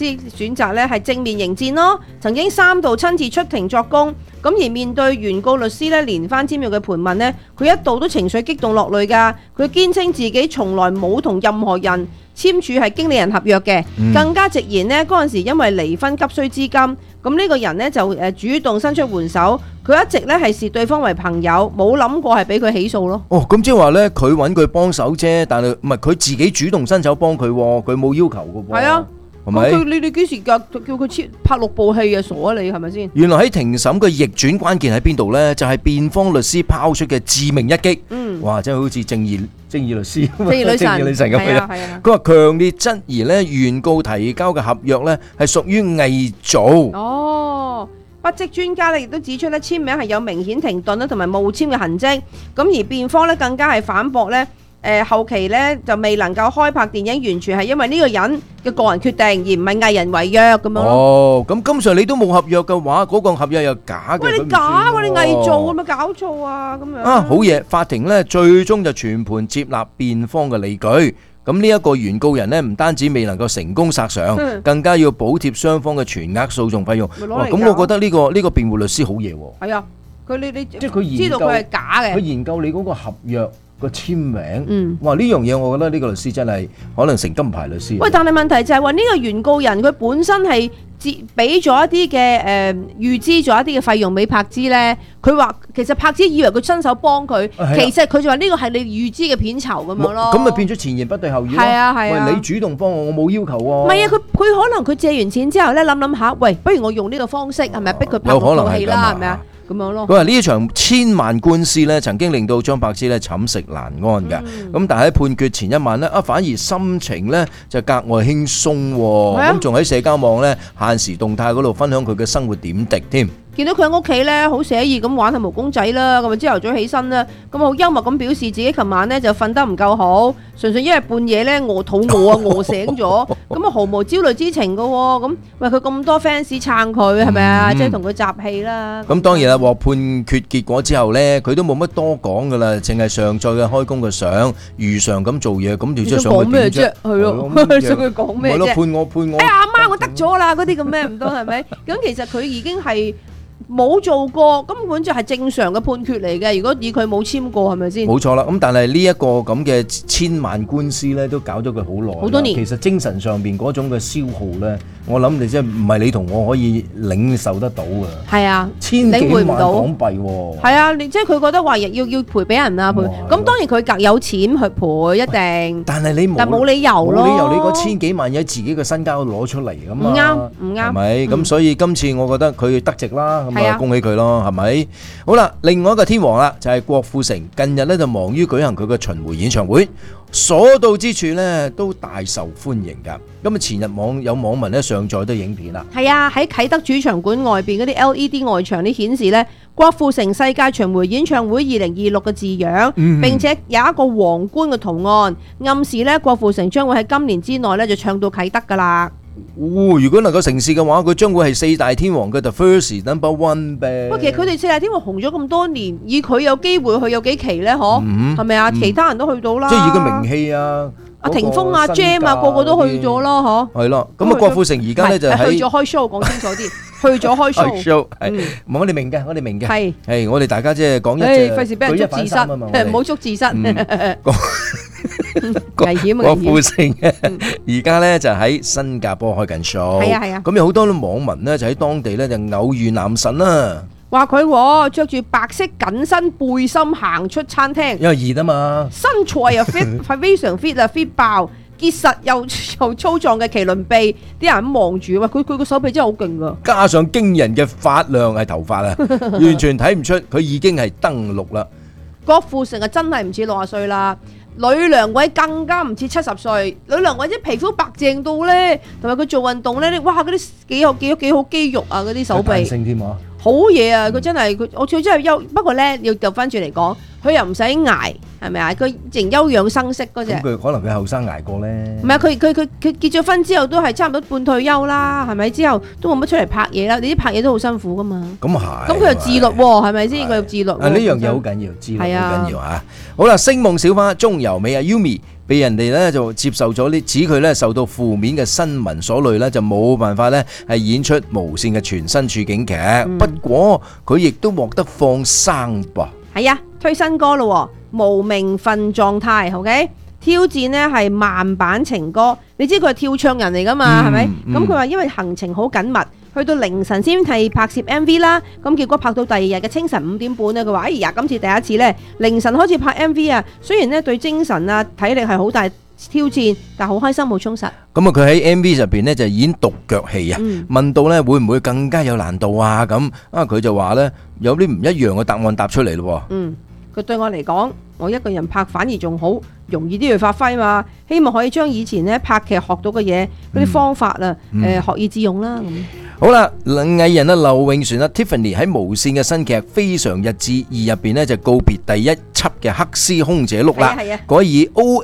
啲選擇咧係正面迎戰咯，曾經3度親自出庭作供。咁而面對原告律師咧連番尖銳嘅盤問呢，佢一度都情緒激動落淚㗎。佢堅稱自己從來冇同任何人簽署係經理人合約嘅，更加直言呢嗰陣時因為離婚急需資金，咁呢個人呢就主動伸出援手，佢一直咧係視對方為朋友，冇諗過係俾佢起訴咯。 哦，咁即係話咧，佢揾佢幫手啫，但係唔係佢自己主動伸手幫佢喎，佢冇要求嘅喎。 係啊。 係咪？ 你幾時叫佢拍6部戲啊？傻啊你係咪先？ 原來喺庭審嘅逆轉關鍵喺邊度呢？就係辯方律師拋出嘅致命一擊。哇！真係好似正義律師、正義女神咁樣。佢話強烈質疑呢原告提交嘅合約呢係屬於偽造。 哦，筆跡專家咧亦都指出咧簽名係有明顯停頓啦，同埋冒簽嘅痕跡。咁而辯方咧更加係反駁咧。後期咧就未能夠開拍電影，完全係因為呢個人嘅個人決定，而唔係藝人違約咁樣咯。 哦，咁今上你都冇合約嘅話，嗰個合約又假嘅。 喂，你假喎，你偽造有冇搞錯啊？咁樣啊，好嘢！法庭咧最終就全盤接納辯方嘅理據。咁呢一個原告人呢，唔單止未能夠成功索償，更加要補貼雙方嘅全額訴訟費用。咁我覺得呢個辯護律師好嘢喎。 係啊，你即係佢知道佢係假嘅。 佢研究你嗰個合約。個簽名，哇！呢樣嘢我覺得呢個律師真係可能成金牌律師。 喂，但係問題就係話呢個原告人佢本身係俾咗一啲嘅預支咗一啲嘅費用俾柏芝咧，佢話其實柏芝以為佢親手幫佢，其實佢就話呢個係你預支嘅片酬咁樣咯。咁咪變咗前言不對後語咯。 係啊係啊。 喂，你主動幫我冇要求喎。 唔係啊，佢可能佢借完錢之後咧諗下，喂，不如我用呢個方式係咪逼佢拍套戲啦？係咪啊？咁樣咯。佢話呢一場千萬官司咧，曾經令到張柏芝咧寢食難安嘅。咁但係喺判決前一晚咧，反而心情咧就格外輕鬆喎。咁仲喺社交網咧限時動態嗰度分享佢嘅生活點滴添。 見到佢喺屋企咧，好寫意咁玩下毛公仔啦，咁啊朝頭早起身啦，咁好幽默咁表示自己琴晚咧就瞓得唔夠好，純粹因為半夜咧餓肚餓啊，餓醒咗，咁啊毫無焦慮之情噶喎，咁喂佢咁多 fans 撐佢係咪啊？即係同佢集氣啦。 咁當然啦，獲判決結果之後咧，佢都冇乜多講噶啦，淨係上載嘅開工嘅相，如常咁做嘢，咁就即係想佢點啫？ 係咯，想佢講咩啫？ 係咯，判我。 哎呀阿媽，我得咗啦，嗰啲咁咩唔多係咪？咁其實佢已經係。冇做過，根本就係正常嘅判決嚟嘅。如果以佢冇簽過，係咪先？ 冇錯啦。咁但係呢一個咁嘅千萬官司咧，都搞咗佢好耐， 好多年。 其實精神上邊嗰種嘅消耗咧，我諗你即係唔係你同我可以領受得到嘅。 係啊， 千幾萬港幣喎。 係啊，你即係佢覺得話要賠俾人啊賠。咁當然佢夾有錢去賠一定。 但係你冇理由咯。 冇理由你嗰千幾萬喺自己嘅身家攞出嚟㗎嘛。 唔啱。 係咪？咁所以今次我覺得佢得值啦。恭喜佢咯，係咪？好啦，另外一個天王啦，就係郭富城，近日咧就忙於舉行佢嘅巡迴演唱會，所到之處咧都大受歡迎噶。咁啊，前日有網民咧上載咗影片啦。 係啊，喺啟德主場館外邊嗰啲 LED 外牆啲顯示咧，郭富城世界巡迴演唱會2026嘅字樣，並且有一個皇冠嘅圖案，暗示咧郭富城將會喺今年之內咧就唱到啟德噶啦。 如果能夠成事嘅話，佢將會係四大天王嘅 The First Number One 唄。 其實佢哋四大天王紅咗咁多年，以佢有機會去有幾期咧？嗬，係咪啊？其他人都去到啦。 即係以佢名氣啊， 阿霆鋒啊、Jam 啊，個個都去咗咯，嗬。 係咯，咁啊，郭富城而家咧就喺去咗開 show， 講清楚啲，去咗開 show。 係，我哋明嘅，我哋明嘅。 係， 我哋大家即係講一隻， 費事俾人捉自殺，唔好捉自殺。危險啊！ 郭富城而家咧就喺新加坡開緊 show， 係啊， 咁有好多網民咧就喺當地咧就偶遇男神啦， 話佢着住白色緊身背心行出餐廳， 因為熱啊嘛， 身材又 fit 非常 fit 啊 fit 爆，結實又粗壯嘅麒麟臂，啲人咁望住，喂佢個手臂真係好勁噶， 加上驚人嘅髮量係頭髮啊，完全睇唔出佢已經係登陸啦。 郭富城啊真係唔似60歲啦。呂良偉更加唔似70歲，呂良偉啲皮膚白淨到咧，同埋佢做運動咧，哇嗰啲幾好肌肉啊，嗰啲手臂， 彈性添啊， 好嘢啊！佢真係佢真係休，不過咧要調翻轉嚟講，佢又唔使捱，係咪啊？佢淨休養生息嗰隻。咁佢可能佢後生捱過咧。 唔係佢結咗婚之後都係差唔多半退休啦，係咪？之後都冇乜出嚟拍嘢啦，你啲拍嘢都好辛苦噶嘛。 咁係。 咁佢又自律喎，係咪先？佢又自律。 呢樣嘢好緊要，自律好緊要啊！好啦，星夢小花鍾柔美啊 Yumi 被人哋咧就接受咗指佢咧受到負面嘅新聞所累咧，就冇辦法咧係演出無線嘅全新處境劇。不過佢亦都獲得放生噃。 係啊，推新歌咯，無名份狀態 ，OK？ 挑戰呢係慢版情歌，你知佢係跳唱人嚟噶嘛，係咪？咁佢話因為行程好緊密，去到凌晨先係拍攝 MV 啦，咁結果拍到第二日嘅清晨5點半呢，佢話：哎呀，今次第一次呢，凌晨開始拍 MV 啊，雖然呢對精神啊體力係好大挑戰，但好開心好充實。 咁啊，佢喺 MV 入邊呢就演獨腳戲啊，問到呢會唔會更加有難度啊？咁啊，佢就話呢有啲唔一樣嘅答案答出嚟咯。 佢對我嚟講，我一個人拍反而仲好，容易啲去發揮嘛。希望可以將以前咧拍劇學到嘅嘢，嗰啲方法啊，學以致用啦。 好啦，藝人啊劉穎璇啊 Tiffany 喺無線嘅新劇《非常日誌2》入邊呢就告別第一輯嘅黑絲空姐碌啦，改以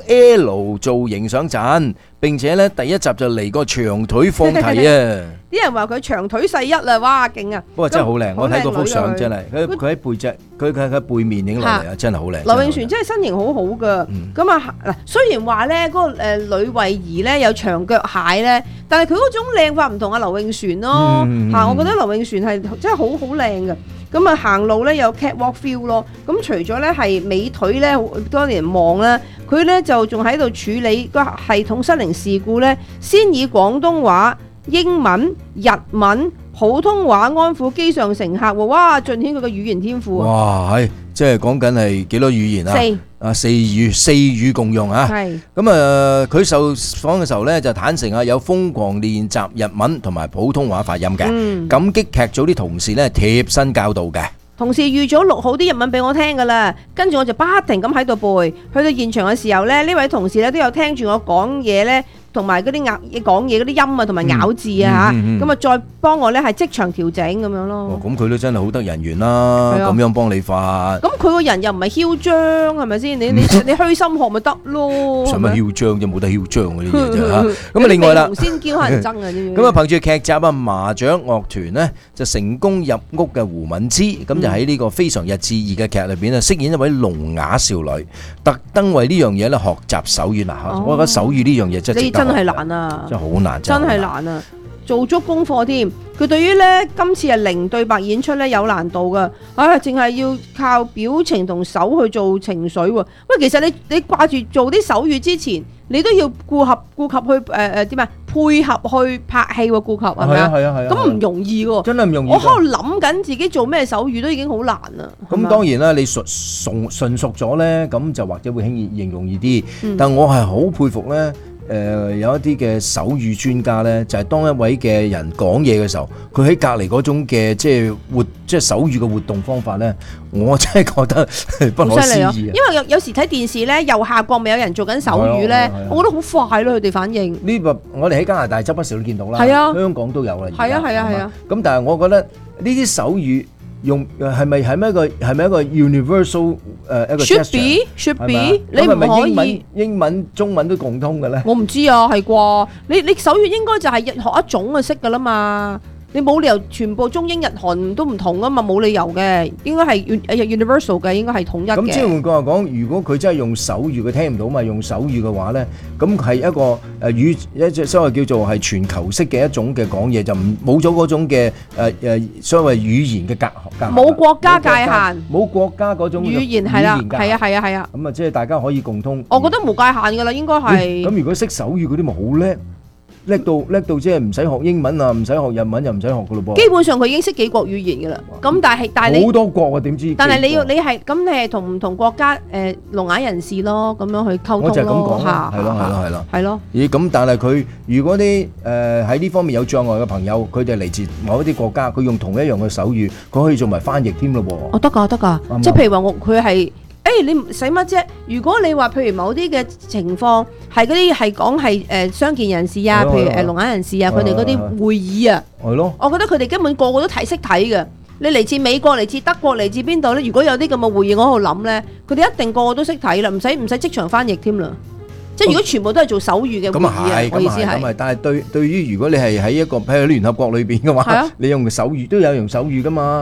OL 造型上陣，並且呢第一集就嚟個長腿放題啊！ 啲人話佢長腿細一啦，哇勁啊！ 不過真係好靚，我睇嗰幅相真係，佢喺背脊，佢喺背面影落嚟啊，真係好靚。 劉穎璇真係身形好好噶，咁啊嗱，雖然話咧嗰個呂慧儀咧有長腳蟹咧，但係佢嗰種靚法唔同啊劉穎璇咯嚇，我覺得劉穎璇係真係好靚嘅。咁啊行路咧有 catwalk feel 咯，咁除咗咧係美腿咧多年望啦，佢咧就仲喺度處理個系統失靈事故咧，先以廣東話、英文、日文、普通話安撫機上乘客喎，哇！盡顯佢嘅語言天賦啊！ 哇，係即係講緊係幾多語言啊？四語共用啊！係咁啊！佢受訪嘅時候咧，就坦誠啊，有瘋狂練習日文同埋普通話發音嘅，感激劇組啲同事咧貼身教導嘅。 同事預早錄好啲日文俾我聽噶啦，跟住我就不停咁喺度背。去到現場嘅時候咧，呢位同事咧都有聽住我講嘢咧，同埋嗰啲講嘢嗰啲音啊，同埋咬字啊嚇，咁啊再幫我咧係即場調整咁樣咯。 咁佢都真係好得人緣啦，咁樣幫你發。 咁佢個人又唔係囂張，係咪先？你虛心學咪得咯。 使乜囂張啫？冇得囂張嗰啲嘢啫嚇。咁啊，另外啦， 先叫乞人憎啊！ 咁啊，憑住劇集啊，麻雀樂團呢就成功入屋嘅胡敏之，咁就喺呢個《非常日誌2》嘅劇裏邊啊，飾演一位聾啞少女，特登為呢樣嘢咧學習手語嗱。我覺得手語呢樣嘢真係難啊！ 真係好難， 真係難啊！做足功課添。佢對於咧今次係零對白演出咧有難度噶，淨係要靠表情同手去做情緒喎。喂，其實你掛住做啲手語之前，你都要顧及去點啊配合去拍戲喎，顧及係咪啊？係啊，咁唔容易喎， 真係唔容易。 我喺度諗緊自己做咩手語都已經好難啦。 咁當然啦，你純熟咗咧，咁就或者會形容易啲。但我係好佩服咧。有一啲嘅手語專家呢，就係當一位嘅人講嘢嘅時候，佢喺隔離嗰種嘅即係手語嘅活動方法呢，我真係覺得不可思議啊！ 因為有時睇電視呢，右下角咪有人做緊手語呢，我覺得好快咯，佢哋反應。呢個我哋喺加拿大周不時都見到啦，香港都有啦。 係啊。 咁但係我覺得呢啲手語。用係咪一個 universal 一個 should be 你唔可以英文中文都共通嘅咧？ 我唔知啊，係啩？你手語應該就係學一種就識噶啦嘛。你冇理由全部中英日韓都唔同啊嘛，冇理由嘅，應該係 universal 嘅，應該係統一嘅。 咁即係換句話講，如果佢真係用手語，佢聽唔到嘛，用手語嘅話咧，咁係一個一隻所謂叫做係全球式嘅一種嘅講嘢，就冇咗嗰種嘅所謂語言嘅隔冇國家界限， 冇國家嗰種語言係啦，係啊。 咁啊，即係大家可以共通。 我覺得冇界限㗎啦，應該係。 咁如果識手語嗰啲咪好叻？叻到即係唔使學英文啊，唔使學日文又唔使學噶咯噃。 基本上佢已經識幾國語言噶啦。咁但係你好多國啊，點知？ 但係你係同唔同國家聾啞人士咯，咁樣去溝通咯。 我就係咁講啦，係咯。咦？咁但係佢如果啲喺呢方面有障礙嘅朋友，佢哋嚟自某一啲國家，佢用同一樣嘅手語，佢可以做埋翻譯添咯噃。 哦，得㗎，即係譬如話佢係。你唔使乜啫？如果你話譬如某啲嘅情況係嗰啲係講係傷健人士啊，譬如聾啞人士啊，佢哋嗰啲會議啊，係咯，我覺得佢哋根本個個都識睇嘅。你嚟自美國、嚟自德國、嚟自邊度咧？如果有啲咁嘅會議，我喺度諗咧，佢哋一定個個都識睇啦，唔使即場翻譯添啦。即係如果全部都係做手語嘅會議啊，我意思係。 但係對於如果你係喺一個譬如聯合國裏邊嘅話，你用手語都有用手語噶嘛。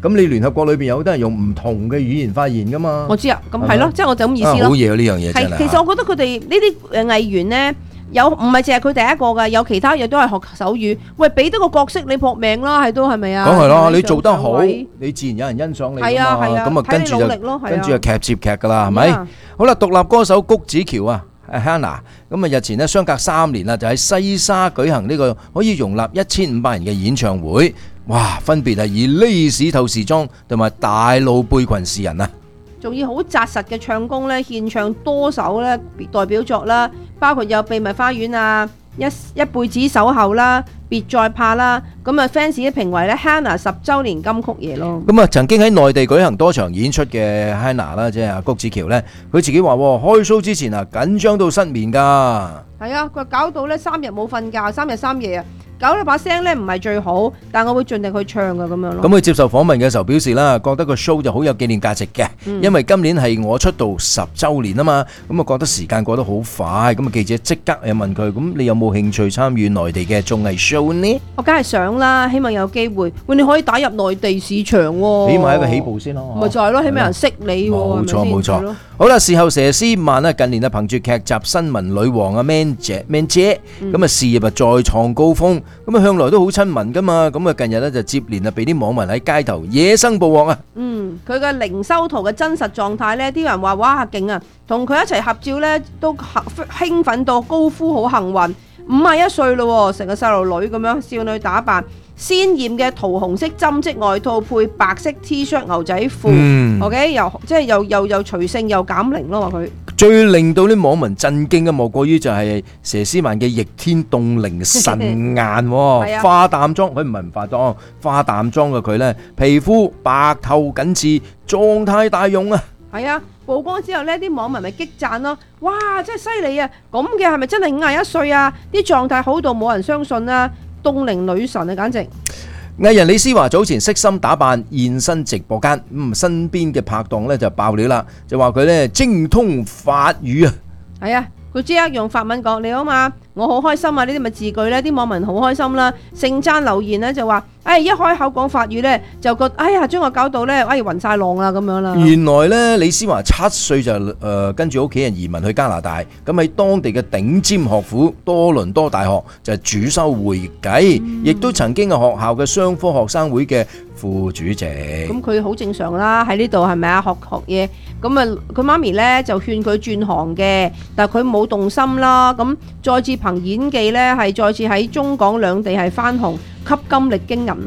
咁你聯合國裏邊有好多人用唔同嘅語言發言噶嘛？ 我知啊，咁係咯，即係我就咁意思咯。 好嘢啊！呢樣嘢真係。 其實我覺得佢哋呢啲藝員咧，有唔係淨係佢第一個㗎，有其他嘢都係學手語。喂，俾多個角色你搏命啦，係咪啊？ 講係咯，你做得好，你自然有人欣賞你㗎嘛。 係啊， 咁啊跟住就劇接劇㗎啦，係咪？好啦，獨立歌手谷子喬啊。Hannah 咁啊，日前呢相隔3年啦，就喺西沙舉行呢個可以容納1500人嘅演唱會，哇！分別係以呢士透視裝同埋大路背裙示人啊， 仲要好紮實嘅唱功咧，獻唱多首咧代表作啦，包括有秘密花園啊、一輩子守候啦、別再怕啦，咁啊 fans 都評為咧 Hannah 10週年金曲夜咯。 咁啊，曾經喺內地舉行多場演出嘅 Hannah 啦，即係谷子喬咧，佢自己話開 show 之前啊，緊張到失眠㗎。 係啊，佢搞到咧3日冇瞓覺，3日3夜啊！搞到把聲咧唔係最好，但我會盡力去唱噶咁樣咯。咁佢接受訪問嘅時候表示啦，覺得個 show 就好有紀念價值嘅，因為今年係我出道10週年啊嘛，咁啊覺得時間過得好快，咁啊記者即刻又問佢，咁你有冇興趣參與內地嘅綜藝 show 呢？ 我梗係想啦，希望有機會，喂，你可以打入內地市場喎， 起碼一個起步先咯。 咪就係咯，起碼有人識你喎。 冇錯。好啦，事後佘詩曼啊，近年啊憑住劇集《新聞女王》啊 Man 姐，咁啊事業啊再創高峰，咁啊向來都好親民噶嘛，咁啊近日咧就接連啊被啲網民喺街頭野生捕獲啊。 佢嘅零修圖嘅真實狀態咧，啲人話哇勁啊，同佢一齊合照咧都興奮到高呼好幸運，51歲咯，成個細路女咁樣，少女打扮。鮮豔嘅桃紅色針織外套配白色 T 恤牛仔褲，OK 又隨性又減齡咯，話佢最令到啲網民震驚嘅莫過於就係佘詩曼嘅逆天凍齡神顏，化淡妝，佢唔係唔化妝，化淡妝嘅佢呢，皮膚白透緊緻，狀態大勇啊！ 係啊，曝光之後呢，啲網民咪激讚咯，哇，真係犀利啊！咁嘅係咪真係51歲啊？啲狀態好到冇人相信啊！凍齡女神啊，簡直！ 藝人李施嬅早前悉心打扮現身直播間，身邊嘅拍檔咧就爆料啦，就話佢咧精通法語啊！ 係啊，佢即刻用法文講你好嘛，我好開心啊！呢啲咪字句咧，啲網民好開心啦，盛讚留言咧就話。一開口講法語咧，就覺得將我搞到咧，暈晒浪啦咁樣啦。 原來咧，李施嬅7歲就跟住屋企人移民去加拿大，咁喺當地嘅頂尖學府多倫多大學就主修會計，亦都曾經係學校嘅商科學生會嘅副主席。 咁佢好正常啦，喺呢度係咪啊？學嘢，咁啊佢媽咪咧就勸佢轉行嘅，但係佢冇動心啦。咁再次憑演技咧，係再次喺中港兩地係翻紅。吸金力驚人啊！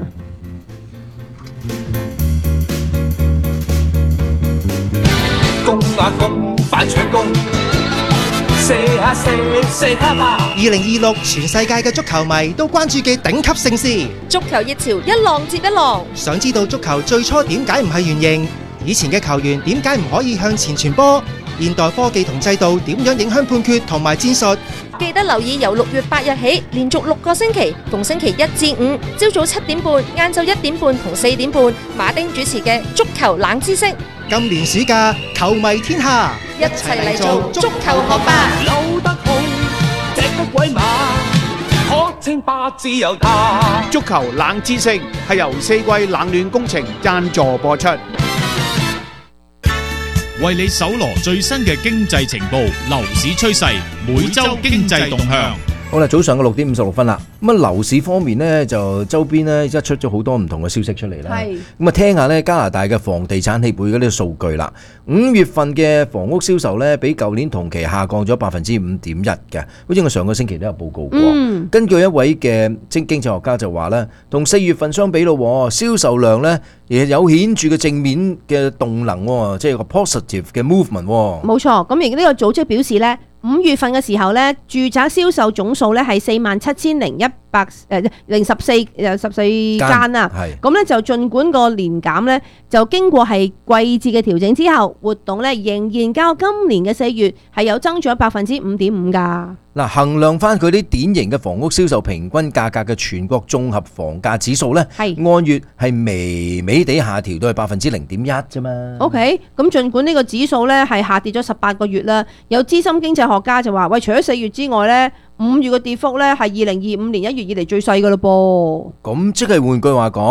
攻啊攻，反搶攻，射下射，射下吧！2026全世界嘅足球迷都關注嘅頂級盛事， 足球熱潮一浪接一浪。 想知道足球最初點解唔係圓形？以前嘅球員點解唔可以向前傳波？現代科技同制度點樣影響判決同埋戰術？ 記得留意由6月8日起，連續6個星期，逢星期1至5，朝早7點半、晏晝1點半同4點半，馬丁主持嘅足球冷知識。 今年暑假，球迷天下， 一齊嚟做足球學霸。 扭得好，踢得鬼馬，可稱霸自由他。 足球冷知識係由4季冷暖工程贊助播出。 為你搜羅最新嘅經濟情報、樓市趨勢、每周經濟動向。 好啦，早上嘅6點56分啦。咁啊，樓市方面呢，就周邊呢，一出咗好多唔同嘅消息出嚟啦。咁啊，聽下呢加拿大嘅房地產協會嗰啲數據啦。5月份嘅房屋銷售呢，比舊年同期下降咗5.1%嘅。好似我上個星期都有報告過。根據一位嘅經濟學家就話呢，同4月份相比咯，銷售量呢，亦有顯著嘅正面嘅動能，即係個 positive 嘅 movement。 冇錯，咁而呢個組織表示呢。5月份嘅時候咧，住宅銷售總數咧係47,014間啊。咁咧就儘管個年減咧，就經過係季節嘅調整之後，活動咧仍然較今年嘅4月係有增長5.5%㗎。 嗱，衡量翻佢啲典型嘅房屋銷售平均價格嘅全國綜合房價指數咧，按月係微微地下調到係0.1%啫嘛。 OK， 咁儘管呢個指數咧係下跌咗18個月啦，有資深經濟學家就話：喂，除咗4月之外咧，5月嘅跌幅咧係2025年1月以嚟最細㗎咯噃。 咁即係換句話講，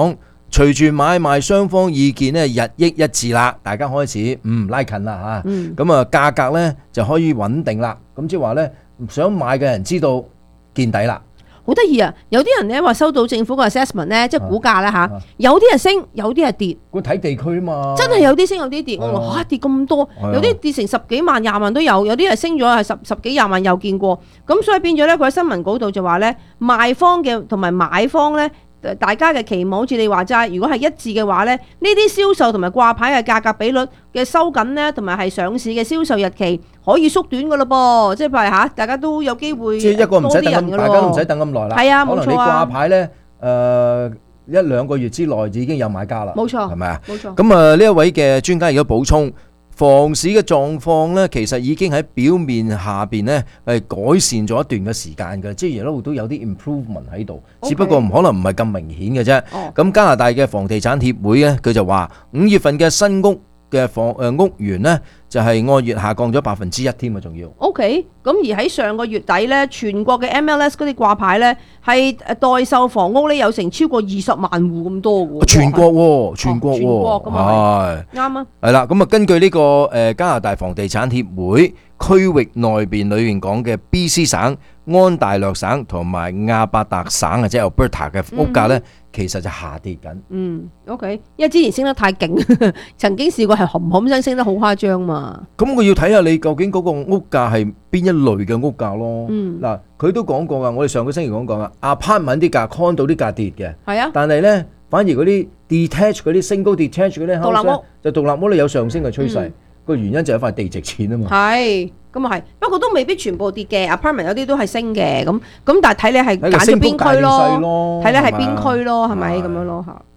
隨住買賣雙方意見咧日益一致啦，大家開始拉近啦嚇，咁啊價格咧就可以穩定啦。咁即係話咧，想買嘅人知道見底啦。 好得意啊！有啲人咧話收到政府個 assessment 咧，即係估價啦嚇，有啲係升，有啲係跌。 佢睇地區啊嘛。真係有啲升，有啲跌。我話跌咁多，有啲跌成10幾萬、20萬都有，有啲係升咗係十幾廿萬又見過。咁所以變咗咧，佢喺新聞稿度就話咧，賣方嘅同埋買方咧。大家嘅期望好似你話齋，如果係一致嘅話咧，呢啲銷售同埋掛牌嘅價格比率嘅收緊咧，同埋係上市嘅銷售日期可以縮短㗎咯噃，即係譬如嚇，大家都有機會即係一個唔使等咁，大家都唔使等咁耐啦。 係啊， 可能你掛牌咧，1-2個月之內已經有買家啦。冇錯，係咪啊？冇錯。咁啊，呢一位嘅專家亦都補充。房市嘅狀況咧，其實已經喺表面下邊咧係改善咗一段嘅時間嘅，即係一路都有啲 improvement 喺度，只不過可能唔係咁明顯嘅啫。咁加拿大嘅房地產協會咧，佢就話5月份嘅新屋嘅屋源咧，就係按月下降咗1%添啊，仲要。OK， 咁而喺上個月底咧，全國嘅 MLS 嗰啲掛牌咧，係代售房屋咧有成超過20萬戶咁多嘅喎。全國喎，全國咁啊，係啱啊。係啦，咁啊，根據呢個加拿大房地產協會區域內邊裏面講嘅 BC 省、安大略省同埋亞伯達省啊，即係 Alberta 嘅屋價咧，其實就下跌緊。OK， 因為之前升得太勁，曾經試過係冚聲升得好誇張嘛。咁我要睇下你究竟嗰個屋價係邊一類嘅屋價咯。嗱，佢都講過噶，我哋上個星期講過噶，apartment 啲價、condo 啲價跌嘅。係啊。但係咧，反而嗰啲 detached 嗰啲 single detached 嗰啲獨立屋就獨立屋咧有上升嘅趨勢。個原因就係塊地值錢啊嘛。係，咁啊係，不過都未必全部跌嘅 ，apartment 有啲都係升嘅，咁但係睇你係揀咗邊區咯，睇你係邊區咯，係咪咁樣咯嚇？